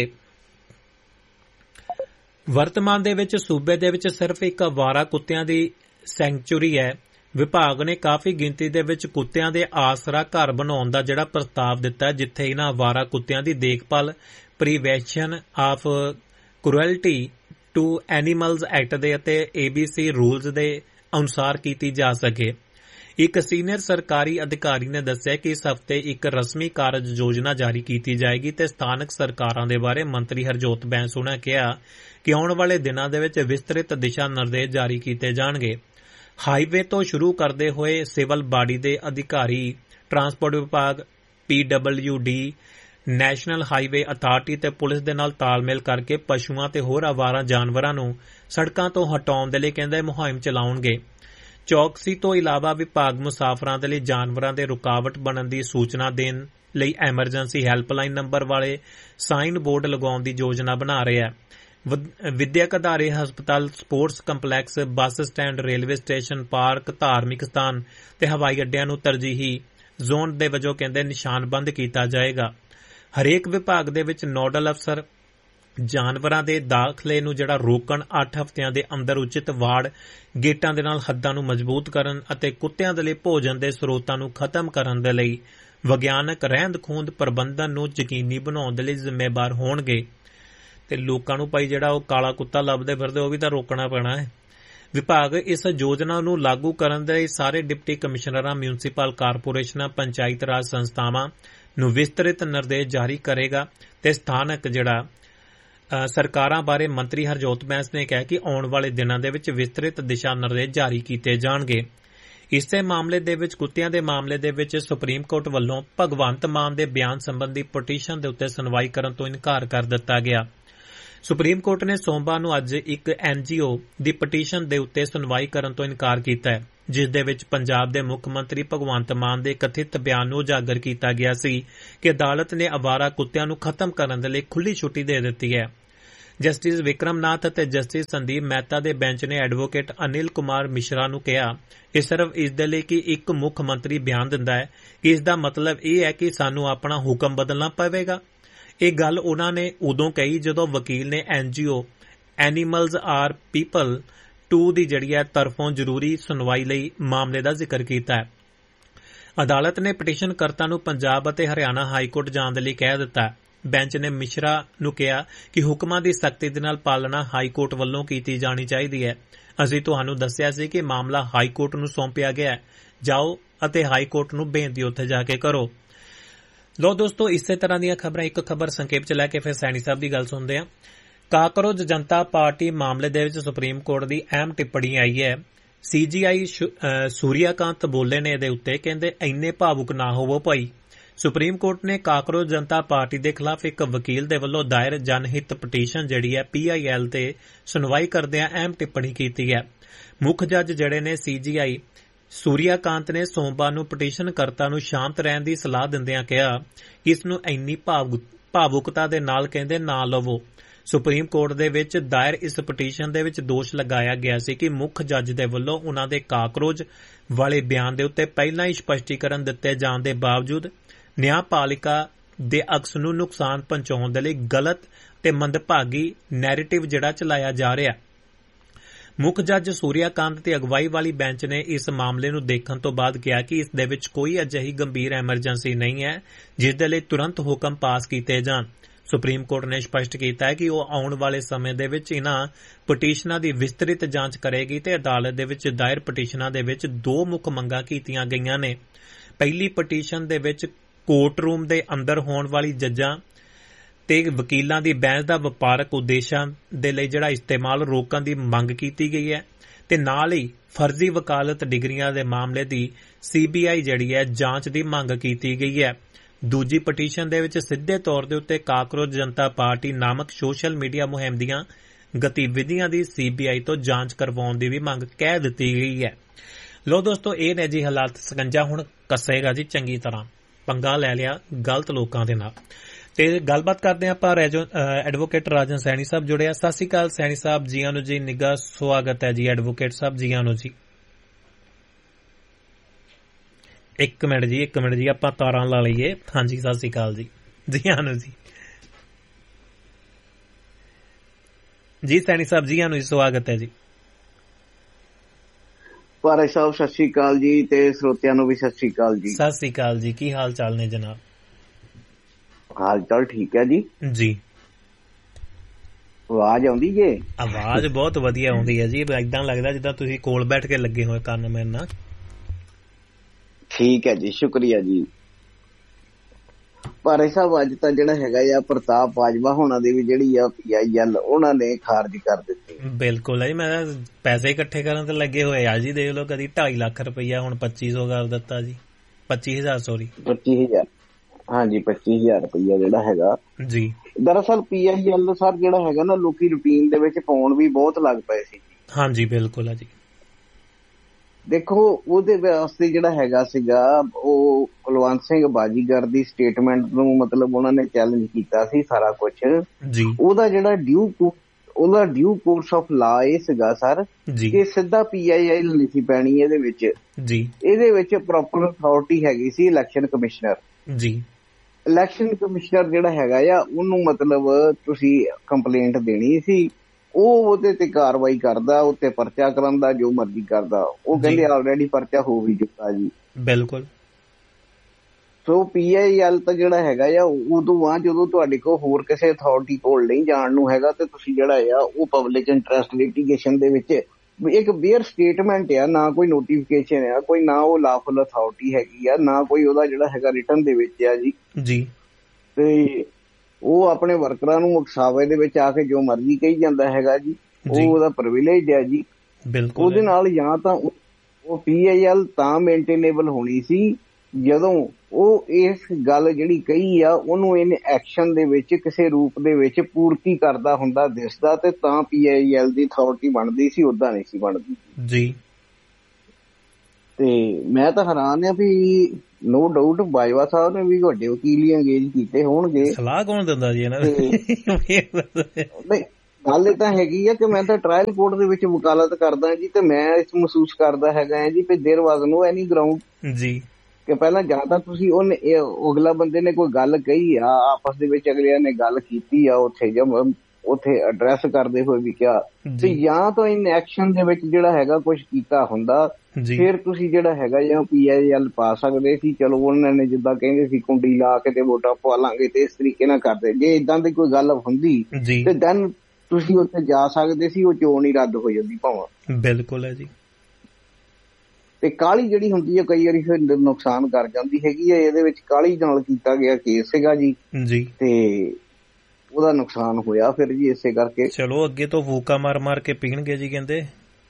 ਵਰਤਮਾਨ ਦੇ ਵਿੱਚ ਸੂਬੇ ਦੇ ਵਿੱਚ ਸਿਰਫ ਇੱਕ ਅਵਾਰਾ ਕੁੱਤਿਆਂ ਦੀ ਸੈਂਚੁਰੀ ਹੈ। ਵਿਭਾਗ ਨੇ ਕਾਫੀ ਗਿਣਤੀ ਦੇ ਵਿੱਚ ਕੁੱਤਿਆਂ ਦੇ ਆਸਰਾ ਘਰ ਬਣਾਉਣ ਦਾ ਜਿਹੜਾ ਪ੍ਰਸਤਾਵ ਦਿੱਤਾ, ਜਿੱਥੇ ਇਹਨਾਂ ਅਵਾਰਾ ਕੁੱਤਿਆਂ ਦੀ ਦੇਖਭਾਲ prevention of ਕਰੂਐਲਟੀ to animals act ਦੇ ਅਤੇ ਏਬੀਸੀ ਰੂਲਜ਼ ਦੇ ਅਨੁਸਾਰ ਕੀਤੀ ਜਾ ਸਕੇ। ਇੱਕ ਸੀਨੀਅਰ ਸਰਕਾਰੀ ਅਧਿਕਾਰੀ ਨੇ ਦੱਸਿਆ ਕਿ ਇਸ ਹਫ਼ਤੇ ਇੱਕ ਰਸਮੀ ਕਾਰਜ ਯੋਜਨਾ ਜਾਰੀ ਕੀਤੀ ਜਾਏਗੀ ਤੇ ਸਥਾਨਕ ਸਰਕਾਰਾਂ ਦੇ ਬਾਰੇ ਮੰਤਰੀ ਹਰਜੋਤ ਬੈਂਸ ਨੇ ਕਿਹਾ ਕਿ ਆਉਣ ਵਾਲੇ ਦਿਨਾਂ ਦੇ ਵਿੱਚ ਵਿਸਤ੍ਰਿਤ ਦਿਸ਼ਾ ਨਿਰਦੇਸ਼ ਜਾਰੀ ਕੀਤੇ ਜਾਣਗੇ। ਹਾਈਵੇ ਤੋਂ ਸ਼ੁਰੂ ਕਰਦੇ ਹੋਏ ਸਿਵਲ ਬਾਡੀ ਦੇ ਅਧਿਕਾਰੀ, ਟਰਾਂਸਪੋਰਟ ਵਿਭਾਗ, ਪੀ W D, national highway authority ਤੇ ਪੁਲਿਸ ਦੇ ਨਾਲ ਤਾਲਮੇਲ ਕਰਕੇ ਪਸ਼ੂਆਂ ਤੇ ਹੋਰ ਆਵਾਰਾ ਜਾਨਵਰਾਂ ਨੂੰ ਸੜਕਾਂ ਤੋਂ ਹਟਾਉਣ ਦੇ ਲਈ ਕਹਿੰਦੇ ਮੁਹਿੰਮ ਚਲਾਉਣਗੇ। ਚੌਕਸੀ ਤੋਂ ਇਲਾਵਾ ਵਿਭਾਗ ਮੁਸਾਫਰਾਂ ਦੇ ਲਈ ਜਾਨਵਰਾਂ ਦੇ ਰੁਕਾਵਟ ਬਣਨ ਦੀ ਸੂਚਨਾ ਦੇਣ ਲਈ ਐਮਰਜੈਂਸੀ ਹੈਲਪਲਾਈਨ ਨੰਬਰ ਵਾਲੇ ਸਾਈਨ ਬੋਰਡ ਲਗਾਉਣ ਦੀ ਯੋਜਨਾ ਬਣਾ ਰਿਹਾ ਹੈ। ਵਿਦਿਅਕ ਅਦਾਰੇ, ਹਸਪਤਾਲ, sports complex, bus stand, railway station, park, ਧਾਰਮਿਕ ਸਥਾਨ ਤੇ ਹਵਾਈ ਅੱਡਿਆਂ ਨੂੰ ਤਰਜੀਹੀ ਜ਼ੋਨ ਦੇ ਵਜੋਂ ਕਹਿੰਦੇ ਨਿਸ਼ਾਨਬੰਦ ਕੀਤਾ ਜਾਏਗਾ। ਹਰੇਕ ਵਿਭਾਗ ਦੇ ਵਿੱਚ ਨੋਡਲ ਅਫਸਰ ਜਾਨਵਰਾਂ ਦੇ ਦਾਖਲੇ ਨੂੰ ਜਿਹੜਾ ਰੋਕਣ, ਅੱਠ ਹਫ਼ਤਿਆਂ ਦੇ ਅੰਦਰ ਉਚਿਤ ਵਾੜ ਗੇਟਾਂ ਦੇ ਨਾਲ ਹੱਦਾਂ ਨੂੰ ਮਜ਼ਬੂਤ ਕਰਨ ਅਤੇ ਕੁੱਤਿਆਂ ਦੇ ਲਈ ਭੋਜਨ ਦੇ ਸਰੋਤਾਂ ਨੂੰ ਖਤਮ ਕਰਨ ਦੇ ਲਈ ਵਿਗਿਆਨਕ ਰਹਿੰਦ ਖੂੰਹਦ ਪ੍ਰਬੰਧਨ ਨੂੰ ਯਕੀਨੀ ਬਣਾਉਣ ਦੇ ਲਈ ਜ਼ਿੰਮੇਵਾਰ ਹੋਣਗੇ। ਤੇ ਲੋਕਾਂ ਨੂੰ ਭਾਈ ਜਿਹੜਾ ਉਹ ਕਾਲਾ ਕੁੱਤਾ ਲੱਭਦੇ ਫਿਰਦੇ ਉਹ ਵੀ ਤਾਂ ਰੋਕਣਾ ਪੈਣਾ ਹੈ। ਵਿਭਾਗ ਇਸ ਯੋਜਨਾ ਨੂੰ ਲਾਗੂ ਕਰਨ ਦੇ ਲਈ ਸਾਰੇ ਡਿਪਟੀ ਕਮਿਸ਼ਨਰਾਂ, ਮਿਊਨਿਸਪਲ ਕਾਰਪੋਰੇਸ਼ਨਾਂ, ਪੰਚਾਇਤ ਰਾਜ ਸੰਸਥਾਵਾਂ ਨੂੰ ਵਿਸਤ੍ਰਿਤ ਨਿਰਦੇਸ਼ ਜਾਰੀ ਕਰੇਗਾ ਤੇ ਸਥਾਨਕ ਜਿਹੜਾ ਸਰਕਾਰਾਂ ਬਾਰੇ ਮੰਤਰੀ ਹਰਜੋਤ ਬੈਂਸ ਨੇ ਕਿਹਾ ਕਿ ਆਉਣ ਵਾਲੇ ਦਿਨਾਂ ਦੇ ਵਿੱਚ ਵਿਸਤ੍ਰਿਤ ਦਿਸ਼ਾ ਨਿਰਦੇਸ਼ ਜਾਰੀ ਕੀਤੇ ਜਾਣਗੇ। ਇਸੇ ਮਾਮਲੇ ਦੇ ਵਿੱਚ ਕੁੱਤਿਆਂ ਦੇ ਮਾਮਲੇ ਦੇ ਵਿੱਚ ਸੁਪਰੀਮ ਕੋਰਟ ਵੱਲੋਂ ਭਗਵੰਤ ਮਾਨ ਦੇ ਬਿਆਨ ਸੰਬੰਧੀ ਪਟੀਸ਼ਨ ਦੇ ਉੱਤੇ ਸੁਣਵਾਈ ਕਰਨ ਤੋਂ ਇਨਕਾਰ ਕਰ ਦਿੱਤਾ ਗਿਆ। ਸੁਪਰੀਮ ਕੋਰਟ ਨੇ ਸੋਮਵਾਰ ਨੂੰ ਅੱਜ ਇੱਕ ਐਨਜੀਓ ਦੀ ਪਟੀਸ਼ਨ ਦੇ ਉੱਤੇ ਸੁਣਵਾਈ ਕਰਨ ਤੋਂ ਇਨਕਾਰ ਕੀਤਾ ਹੈ, ਜਿਸ ਦੇ ਵਿੱਚ ਪੰਜਾਬ ਦੇ ਮੁੱਖ ਮੰਤਰੀ ਭਗਵੰਤ ਮਾਨ ਦੇ ਕਥਿਤ ਬਿਆਨ ਨੂੰ ਉਜਾਗਰ ਕੀਤਾ ਗਿਆ ਸੀ ਕਿ ਅਦਾਲਤ ਨੇ ਅਵਾਰਾ ਕੁੱਤਿਆਂ ਨੂੰ ਖਤਮ ਕਰਨ ਦੇ ਲਈ ਖੁੱਲ੍ਹੀ ਛੁੱਟੀ ਦੇ ਦਿੱਤੀ ਹੈ। ਜਸਟਿਸ ਵਿਕਰਮਨਾਥ ਅਤੇ ਜਸਟਿਸ ਸੰਦੀਪ ਮਹਿਤਾ ਦੇ ਬੈਂਚ ਨੇ ਐਡਵੋਕੇਟ ਅਨਿਲ ਕੁਮਾਰ ਮਿਸ਼ਰਾ ਨੂੰ ਕਿਹਾ ਕਿ ਸਿਰਫ ਇਸ ਦੇ ਲਈ ਕਿ ਇੱਕ ਮੁੱਖ ਮੰਤਰੀ ਬਿਆਨ ਦਿੰਦਾ ਹੈ ਕਿ ਇਸ ਦਾ ਮਤਲਬ ਇਹ ਹੈ ਕਿ ਸਾਨੂੰ ਆਪਣਾ ਹੁਕਮ ਬਦਲਣਾ ਪਵੇਗਾ। ਇਹ ਗੱਲ ਉਹਨਾਂ ਨੇ ਉਦੋਂ ਕਹੀ ਜਦੋਂ ਵਕੀਲ ਨੇ NGO animals R people to ਦੀ ਜਿਹੜੀ ਹੈ ਤਰਫੋਂ ਜ਼ਰੂਰੀ ਸੁਣਵਾਈ ਲਈ ਮਾਮਲੇ ਦਾ ਜ਼ਿਕਰ ਕੀਤਾ ਹੈ। ਅਦਾਲਤ ਨੇ ਪਟੀਸ਼ਨਕਰਤਾ ਨੂੰ ਪੰਜਾਬ ਅਤੇ ਹਰਿਆਣਾ ਹਾਈਕੋਰਟ ਜਾਣ ਦੇ ਲਈ ਕਹਿ ਦਿੱਤਾ। ਬੈਂਚ ਨੇ ਮਿਸ਼ਰਾ ਨੂੰ ਕਿਹਾ ਕਿ ਹੁਕਮਾਂ ਦੀ ਸਖਤੀ ਦੇ ਨਾਲ ਪਾਲਣਾ ਹਾਈਕੋਰਟ ਵੱਲੋਂ ਕੀਤੀ ਜਾਣੀ ਚਾਹੀਦੀ ਹੈ। ਅਸੀਂ ਤੁਹਾਨੂੰ ਦੱਸਿਆ ਸੀ ਕਿ ਮਾਮਲਾ ਹਾਈਕੋਰਟ ਨੂੰ ਸੌਂਪਿਆ ਗਿਆ ਹੈ, ਜਾਓ ਅਤੇ ਹਾਈਕੋਰਟ ਨੂੰ ਬੇਨਤੀ ਉੱਥੇ ਜਾ ਕੇ ਕਰੋ। ਲੋ ਦੋਸਤੋ, ਇਸੇ ਤਰ੍ਹਾਂ ਦੀਆਂ ਖਬਰਾਂ ਇੱਕ ਖਬਰ ਸੰਖੇਪ ਚ ਲੈ ਕੇ ਫਿਰ ਸੈਣੀ ਸਾਹਿਬ ਦੀ ਗੱਲ ਸੁਣਦੇ ਹਾਂ। ਕਾਕਰੋਚ ਜਨਤਾ ਪਾਰਟੀ ਮਾਮਲੇ ਦੇ ਵਿੱਚ ਸੁਪਰੀਮ ਕੋਰਟ ਦੀ ਅਹਿਮ ਟਿੱਪਣੀ ਆਈ ਹੈ। ਸੀਜੀਆਈ ਸੂਰਿਆਕਾਂਤ ਬੋਲੇ ਨੇ ਇਹਦੇ ਉੱਤੇ, ਕਹਿੰਦੇ ਇੰਨੇ ਭਾਵੁਕ ਨਾ ਹੋਵੋ ਭਾਈ। ਸੁਪਰੀਮ ਕੋਰਟ ਨੇ ਕਾਕਰੋਚ ਜਨਤਾ ਪਾਰਟੀ ਦੇ ਖਿਲਾਫ ਇੱਕ ਵਕੀਲ ਦੇ ਵੱਲੋਂ ਦਾਇਰ ਜਨਹਿਤ ਪਟੀਸ਼ਨ ਜਿਹੜੀ ਹੈ ਪੀਆਈਐਲ ਤੇ ਸੁਣਵਾਈ ਕਰਦਿਆਂ ਅਹਿਮ ਟਿੱਪਣੀ ਕੀਤੀ ਹੈ। ਮੁੱਖ ਜੱਜ ਜਿਹੜੇ ਨੇ ਸੀਜੀਆਈ ਸੂਰਿਆਕਾਂਤ ਨੇ ਸੋਮਵਾਰ ਨੂੰ ਪਟੀਸ਼ਨਕਰਤਾ ਨੂੰ ਸ਼ਾਂਤ ਰਹਿਣ ਦੀ ਸਲਾਹ ਦਿੰਦਿਆਂ ਕਿਹਾ ਕਿ ਇਸ ਨੂੰ ਇੰਨੀ ਭਾਵੁਕਤਾ ਦੇ ਨਾਲ ਕਹਿੰਦੇ ਨਾ ਲਵੋ। ਸੁਪਰੀਮ ਕੋਰਟ ਦੇ ਵਿੱਚ ਦਾਇਰ ਇਸ ਪਟੀਸ਼ਨ ਦੇ ਵਿੱਚ ਦੋਸ਼ ਲਗਾਇਆ ਗਿਆ ਸੀ ਕਿ ਮੁੱਖ ਜੱਜ ਦੇ ਵੱਲੋਂ ਉਨ੍ਹਾਂ ਦੇ ਕਾਕਰੋਚ ਵਾਲੇ ਬਿਆਨ ਦੇ ਉੱਤੇ ਪਹਿਲਾਂ ਹੀ ਸਪਸ਼ਟੀਕਰਨ ਦਿੱਤੇ ਜਾਣ ਦੇ ਬਾਵਜੂਦ ਨਿਆਂਪਾਲਿਕਾ ਦੇ ਅਕਸ ਨੂੰ ਨੁਕਸਾਨ ਪਹੁੰਚਾਉਣ ਦੇ ਲਈ ਗਲਤ ਤੇ ਮੰਦਭਾਗੀ ਨੈਰੇਟਿਵ ਜਿਹੜਾ ਚਲਾਇਆ ਜਾ ਰਿਹਾ। ਮੁੱਖ ਜੱਜ ਸੂਰਿਆਕਾਂਤ ਤੇ ਅਗਵਾਈ ਵਾਲੀ ਬੈਂਚ ਨੇ ਇਸ ਮਾਮਲੇ ਨੂੰ ਦੇਖਣ ਤੋਂ ਬਾਅਦ ਕਿਹਾ ਕਿ ਇਸ ਦੇ ਵਿੱਚ ਕੋਈ ਅਜਿਹੀ ਗੰਭੀਰ ਐਮਰਜੈਂਸੀ ਨਹੀਂ ਹੈ ਜਿਸ ਦੇ ਲਈ ਤੁਰੰਤ ਹੁਕਮ ਪਾਸ ਕੀਤੇ ਜਾਣ। ਸੁਪਰੀਮ ਕੋਰਟ ਨੇ ਸਪਸ਼ਟ ਕੀਤਾ ਹੈ ਕਿ ਉਹ ਆਉਣ ਵਾਲੇ ਸਮੇਂ ਦੇ ਵਿੱਚ ਇਨ੍ਹਾਂ ਪਟੀਸ਼ਨਾਂ ਦੀ ਵਿਸਤ੍ਰਿਤ ਜਾਂਚ ਕਰੇਗੀ ਤੇ ਅਦਾਲਤ ਦੇ ਵਿੱਚ ਦਾਇਰ ਪਟੀਸ਼ਨਾਂ ਦੇ ਵਿੱਚ ਦੋ ਮੁੱਖ ਮੰਗਾਂ ਕੀਤੀਆਂ ਗਈਆਂ ਨੇ। ਪਹਿਲੀ ਪਟੀਸ਼ਨ ਦੇ ਵਿੱਚ ਕੋਰਟ ਰੂਮ ਦੇ ਅੰਦਰ ਹੋਣ ਵਾਲੀ ਜੱਜਾਂ ਤੇ ਵਕੀਲਾਂ ਦੀ ਬਹਿਸ ਦਾ ਵਪਾਰਕ ਉਦੇਸ਼ਾਂ ਦੇ ਲਈ ਜਿਹੜਾ ਇਸਤੇਮਾਲ ਰੋਕਣ ਦੀ ਮੰਗ ਕੀਤੀ ਗਈ ਹੈ ਤੇ ਨਾਲ ਹੀ ਫਰਜ਼ੀ ਵਕਾਲਤ ਡਿਗਰੀਆਂ ਦੇ ਮਾਮਲੇ ਦੀ ਸੀਬੀਆਈ ਜਿਹੜੀ ਹੈ ਜਾਂਚ ਦੀ ਮੰਗ ਕੀਤੀ ਗਈ ਹੈ। ਦੂਜੀ ਪਟੀਸ਼ਨ ਦੇ ਵਿੱਚ ਸਿੱਧੇ ਤੌਰ ਦੇ ਉੱਤੇ ਕਾਕਰੋਚ ਜਨਤਾ ਪਾਰਟੀ ਨਾਮਕ ਸੋਸ਼ਲ ਮੀਡੀਆ ਮੁਹਿੰਮ ਦੀਆਂ ਗਤੀਵਿਧੀਆਂ ਦੀ ਸੀਬੀਆਈ ਤੋਂ ਜਾਂਚ ਕਰਵਾਉਣ ਦੀ ਵੀ ਮੰਗ ਕਹਿ ਦਿੱਤੀ ਗਈ ਹੈ। ਲੋ ਦੋਸਤੋ, ਇਹ ਨੇ ਜੀ ਹਾਲਾਤ। ਸਕੰਜਾ ਹੁਣ ਕੱਸੇਗਾ ਜੀ ਚੰਗੀ ਤਰ੍ਹਾਂ, ਪੰਗਾ ਲੈ ਲਿਆ ਗਲਤ ਲੋਕਾਂ ਦੇ ਨਾਲ। ਤੇ ਗੱਲਬਾਤ ਕਰਦੇ ਆਪਾਂ ਐਡਵੋਕੇਟ ਰਾਜਨ ਸੈਣੀ ਸਾਹਿਬ ਜੁੜਿਆ। ਸਤਿ ਸ਼੍ਰੀ ਅਕਾਲ ਸੈਣੀ ਸਾਹਿਬ, ਜੀਆਂ ਨੂੰ ਜੀ, ਨਿੱਘਾ ਸਵਾਗਤ ਹੈ ਜੀ ਐਡਵੋਕੇਟ ਸਾਹਿਬ, ਜੀਆਂ ਨੂੰ ਜੀ। ਇੱਕ ਮਿੰਟ ਜੀ ਇੱਕ ਮਿੰਟ ਜੀ ਆਪਾਂ ਤਾਰਾਂ ਲਾ ਲਈਏ। ਹਾਂਜੀ, ਸਤਿ ਸ਼੍ਰੀ ਅਕਾਲ ਜੀ, ਜੀਆਂ ਨੂੰ ਜੀ। ਜੀ ਸੈਣੀ ਸਾਹਿਬ, ਜੀਆਂ ਨੂੰ ਜੀ, ਸਵਾਗਤ ਹੈ ਜੀ।
ਭਾਰਤ ਸਾਹਿਬ ਸਤਿ ਸ੍ਰੀ ਅਕਾਲ ਜੀ ਤੇ ਸਰੋਤਿਆਂ ਨੂੰ ਵੀ ਸਤਿ ਸ੍ਰੀ ਅਕਾਲ ਜੀ।
ਸਤਿ ਸ੍ਰੀ ਅਕਾਲ ਜੀ, ਕੀ ਹਾਲ ਚਾਲ ਨੇ ਜਨਾਬ?
ਹਾਲ ਚਾਲ ਠੀਕ ਹੈ ਜੀ।
ਜੀ
ਆਵਾਜ਼ ਆਉਂਦੀ ਜੇ?
ਆਵਾਜ਼ ਬਹੁਤ ਵਧੀਆ ਆਉਂਦੀ ਹੈ ਜੀ, ਏਦਾਂ ਲੱਗਦਾ ਜਿੱਦਾਂ ਤੁਸੀਂ ਕੋਲ ਬੈਠ ਕੇ ਲੱਗੇ ਹੋਏ ਕੰਨ ਮੇਰੇ ਨਾਲ।
ਠੀਕ ਹੈ ਜੀ, ਸ਼ੁਕਰੀਆ ਜੀ। ਭਾਰਤ ਸਾਹਿਬ ਅੱਜ ਤਾਂ ਜਿਹੜਾ ਹੈਗਾ ਆ ਪ੍ਰਤਾਪ ਬਾਜਵਾ ਹੋਣਾ ਦੀ ਵੀ ਜਿਹੜੀ ਆ ਪੀ ਆਈ ਐਲ ਉਹਨਾਂ ਨੇ ਖਾਰਜ ਕਰ ਦਿੱਤੀ।
ਬਿਲਕੁਲ ਹੈ ਜੀ, ਮੈਂ ਪੈਸੇ ਇਕੱਠੇ ਕਰਨ ਤੇ ਲੱਗੇ ਹੋਏ ਆ ਜੀ। ਦੇਖ ਲਓ, ਕਦੀ ਢਾਈ ਲੱਖ ਰੁਪਈਆ ਹੁਣ ਪੱਚੀ ਸੌ ਕਰ ਦਿੱਤਾ ਜੀ। ਪੱਚੀ ਹਜ਼ਾਰ ਸੋਰੀ
ਪੱਚੀ ਹਜ਼ਾਰ ਹਾਂਜੀ ਪੱਚੀ ਹਜ਼ਾਰ ਰੁਪਈਆ ਜਿਹੜਾ ਹੈਗਾ ਜੀ। ਦਰਅਸਲ ਪੀ ਆਈ ਐਲ ਸਰ ਜਿਹੜਾ ਹੈਗਾ ਨਾ, ਲੋਕੀ ਰੂਟੀਨ ਦੇ ਵਿੱਚ ਪਾਉਣ ਵੀ ਬਹੁਤ ਲੱਗ ਪਏ ਸੀ। ਹਾਂਜੀ
ਬਿਲਕੁਲ ਹੈ ਜੀ।
ਦੇਖੋ ਉਹਦੇ ਵਾਸਤੇ ਜਿਹੜਾ ਹੈਗਾ ਸੀਗਾ ਉਹ ਕੁਲਵੰਤ ਸਿੰਘ ਬਾਜੀਗਰ ਦੀ ਸਟੇਟਮੈਂਟ ਨੂੰ ਮਤਲਬ ਉਹਨਾਂ ਨੇ ਚੈਲੰਜ ਕੀਤਾ ਸੀ ਸਾਰਾ ਕੁਝ ਜੀ। ਉਹਦਾ ਜਿਹੜਾ ਡਿਊ ਉਹਦਾ ਡਿਊ ਕੋਰਸ ਆਫ ਲਾ ਇਹ ਸੀਗਾ ਸਰ ਕਿ ਸਿੱਧਾ ਪੀ ਆਈ ਐਲ ਨਹੀਂ ਸੀ ਪੈਣੀ ਇਹਦੇ ਵਿੱਚ ਜੀ। ਇਹਦੇ ਵਿੱਚ ਪ੍ਰੋਪਰ ਅਥਾਰਟੀ ਹੈਗੀ ਸੀ ਇਲੈਕਸ਼ਨ ਕਮਿਸ਼ਨਰ ਜੀ। ਇਲੈਕਸ਼ਨ ਕਮਿਸ਼ਨਰ ਜਿਹੜਾ ਹੈਗਾ ਆ ਉਹਨੂੰ ਮਤਲਬ ਤੁਸੀਂ ਕੰਪਲੇਂਟ ਦੇਣੀ ਸੀ, ਉਹ ਉਹਦੇ ਤੇ ਕਾਰਵਾਈ ਕਰਦਾ, ਉੱਤੇ ਪਰਚਾ ਕਰਾਉਂਦਾ, ਜੋ ਮਰਜ਼ੀ ਕਰਦਾ। ਉਹ ਕਹਿੰਦੇ ਆਲਰੇਡੀ ਪਰਚਾ ਹੋ ਵੀ ਚੁੱਕਾ ਜੀ। ਬਿਲਕੁਲ। ਸੋ ਪੀ ਆਈ ਐਲ ਤਾਂ ਜਿਹੜਾ ਹੈਗਾ ਆ ਉਦੋਂ ਆ ਜਦੋਂ ਤੁਹਾਡੇ ਕੋਲ ਹੋਰ ਕਿਸੇ ਅਥਾਰਟੀ ਕੋਲ ਨਹੀਂ ਜਾਣ ਨੂੰ ਹੈਗਾ ਤੇ ਤੁਸੀਂ ਜਿਹੜਾ ਆ ਉਹ ਪਬਲਿਕ ਇੰਟਰਸਟ ਲਿਟੀਗੇਸ਼ਨ ਦੇ ਵਿੱਚ ਇੱਕ ਬੇਅਰ ਸਟੇਟਮੈਂਟ ਆ, ਨਾ ਕੋਈ ਨੋਟੀਫਿਕੇਸ਼ਨ ਆ, ਕੋਈ ਨਾ ਉਹ ਲਾਫੁਲ ਅਥਾਰਟੀ ਹੈਗੀ ਆ, ਨਾ ਕੋਈ ਉਹਦਾ ਜਿਹੜਾ ਹੈਗਾ ਰਿਟਨ ਦੇ ਵਿੱਚ ਆ ਜੀ ਜੀ। ਤੇ ਉਹ ਆਪਣੇ ਵਰਕਰਾਂ ਨੂੰ ਉਕਸਾਵੇ ਦੇ ਵਿੱਚ ਆ ਕੇ ਜੋ ਮਰਜ਼ੀ ਕਹੀ ਜਾਂਦਾ ਹੈਗਾ ਜੀ, ਉਹ ਉਹਦਾ ਪ੍ਰਿਵਿਲੇਜ ਹੈ ਜੀ। ਬਿਲਕੁਲ। ਉਹਦੇ ਨਾਲ ਜਾਂ ਤਾਂ ਉਹ ਪੀ ਆਈ ਐਲ ਤਾਂ ਮੇਨਟੇਨੇਬਲ ਹੋਣੀ ਸੀ ਜਦੋਂ ਉਹ ਇਸ ਗੱਲ ਜਿਹੜੀ ਕਹੀ ਆ ਉਹਨੂੰ ਇਹਨੇ ਐਕਸ਼ਨ ਦੇ ਵਿੱਚ ਕਿਸੇ ਰੂਪ ਦੇ ਵਿੱਚ ਪੂਰਤੀ ਕਰਦਾ ਹੁੰਦਾ ਦਿਸਦਾ, ਤੇ ਤਾਂ ਪੀ ਆਈ ਐਲ ਦੀ ਅਥਾਰਟੀ ਬਣਦੀ ਸੀ, ਓਦਾਂ ਨਹੀਂ ਸੀ ਬਣਦੀ ਜੀ। ਤੇ ਮੈਂ ਤਾਂ ਹੈਰਾਨ ਆ ਵੀ ਨੋ ਡਾਊਟ ਬਾਜਵਾ ਸਾਹਿਬ ਨੇ ਵੀ ਵੱਡੇ ਵਕੀਲ ਹੀ ਅੰਗੇਜ ਕੀਤੇ ਹੋਣਗੇ। ਸਲਾਹ ਕੌਣ ਦਿੰਦਾ ਜੀ ਇਹਨਾਂ ਨਹੀਂ, ਗੱਲ ਇਹ ਤਾਂ ਹੈਗੀ ਆ ਕਿ ਮੈਂ ਤਾਂ ਟ੍ਰਾਇਲ ਕੋਰਟ ਦੇ ਵਿੱਚ ਵਕਾਲਤ ਕਰਦਾ ਜੀ, ਤੇ ਮੈਂ ਇਸ ਮਹਿਸੂਸ ਕਰਦਾ ਹੈਗਾ ਜੀ ਵੀ ਦੇਰ ਵਾਜ਼ ਨੋ ਐਨੀ ਗਰਾਊਂਡ ਜੀ ਕਿ ਪਹਿਲਾਂ ਜਾਂ ਤਾਂ ਤੁਸੀਂ ਉਹਨੇ ਅਗਲਾ ਬੰਦੇ ਨੇ ਕੋਈ ਗੱਲ ਕਹੀ ਆ, ਆਪਸ ਦੇ ਵਿੱਚ ਅਗਲਿਆਂ ਨੇ ਗੱਲ ਕੀਤੀ ਆ ਉੱਥੇ ਜਾਂ ਉੱਥੇ ਐਡਰੈਸ ਕਰਦੇ ਹੋਏ ਵੀ ਕਿਹਾ, ਤੇ ਜਾਂ ਤਾਂ ਇਨ ਐਕਸ਼ਨ ਦੇ ਵਿੱਚ ਜਿਹੜਾ ਹੈਗਾ ਕੁਛ ਕੀਤਾ ਹੁੰਦਾ, ਫਿਰ ਤੁਸੀਂ ਜਿਹੜਾ ਹੈਗਾ ਜਾਂ ਪੀ ਆਈ ਐਲ ਪਾ ਸਕਦੇ ਸੀ। ਚਲੋ ਉਹਨਾਂ ਨੇ ਜਿੱਦਾਂ ਕਹਿੰਦੇ ਸੀ ਕੁੰਡੀ ਲਾ ਕੇ ਤੇ ਵੋਟਾਂ ਪਵਾ ਲਾਂਗੇ ਤੇ ਇਸ ਤਰੀਕੇ ਨਾਲ ਕਰਦੇ। ਜੇ ਏਦਾਂ ਦੀ ਕੋਈ ਗੱਲ ਹੁੰਦੀ ਤੇ ਦੈਨ ਤੁਸੀਂ ਉੱਥੇ ਜਾ ਸਕਦੇ ਸੀ, ਉਹ ਚੋਣ ਹੀ ਰੱਦ ਹੋ ਜਾਂਦੀ ਭਾਵਾਂ। ਬਿਲਕੁਲ ਹੈ ਜੀ। ਤੇ ਕਾਹਲੀ ਜਿਹੜੀ ਹੁੰਦੀ ਹੈ ਕਈ ਵਾਰੀ ਫਿਰ ਨੁਕਸਾਨ ਕਰ ਜਾਂਦੀ ਹੈਗੀ ਹੈ। ਇਹਦੇ ਵਿੱਚ ਕਾਹਲੀ ਨਾਲ ਕੀਤਾ ਗਿਆ ਕੇਸ ਸੀਗਾ ਜੀ ਜੀ, ਤੇ ਉਹਦਾ ਨੁਕਸਾਨ ਹੋਇਆ ਫਿਰ ਜੀ ਇਸੇ ਕਰਕੇ। ਚਲੋ ਅੱਗੇ ਤੋਂ ਫੂਕਾ ਮਾਰ ਮਾਰ ਕੇ ਪੀਣਗੇ ਜੀ ਕਹਿੰਦੇ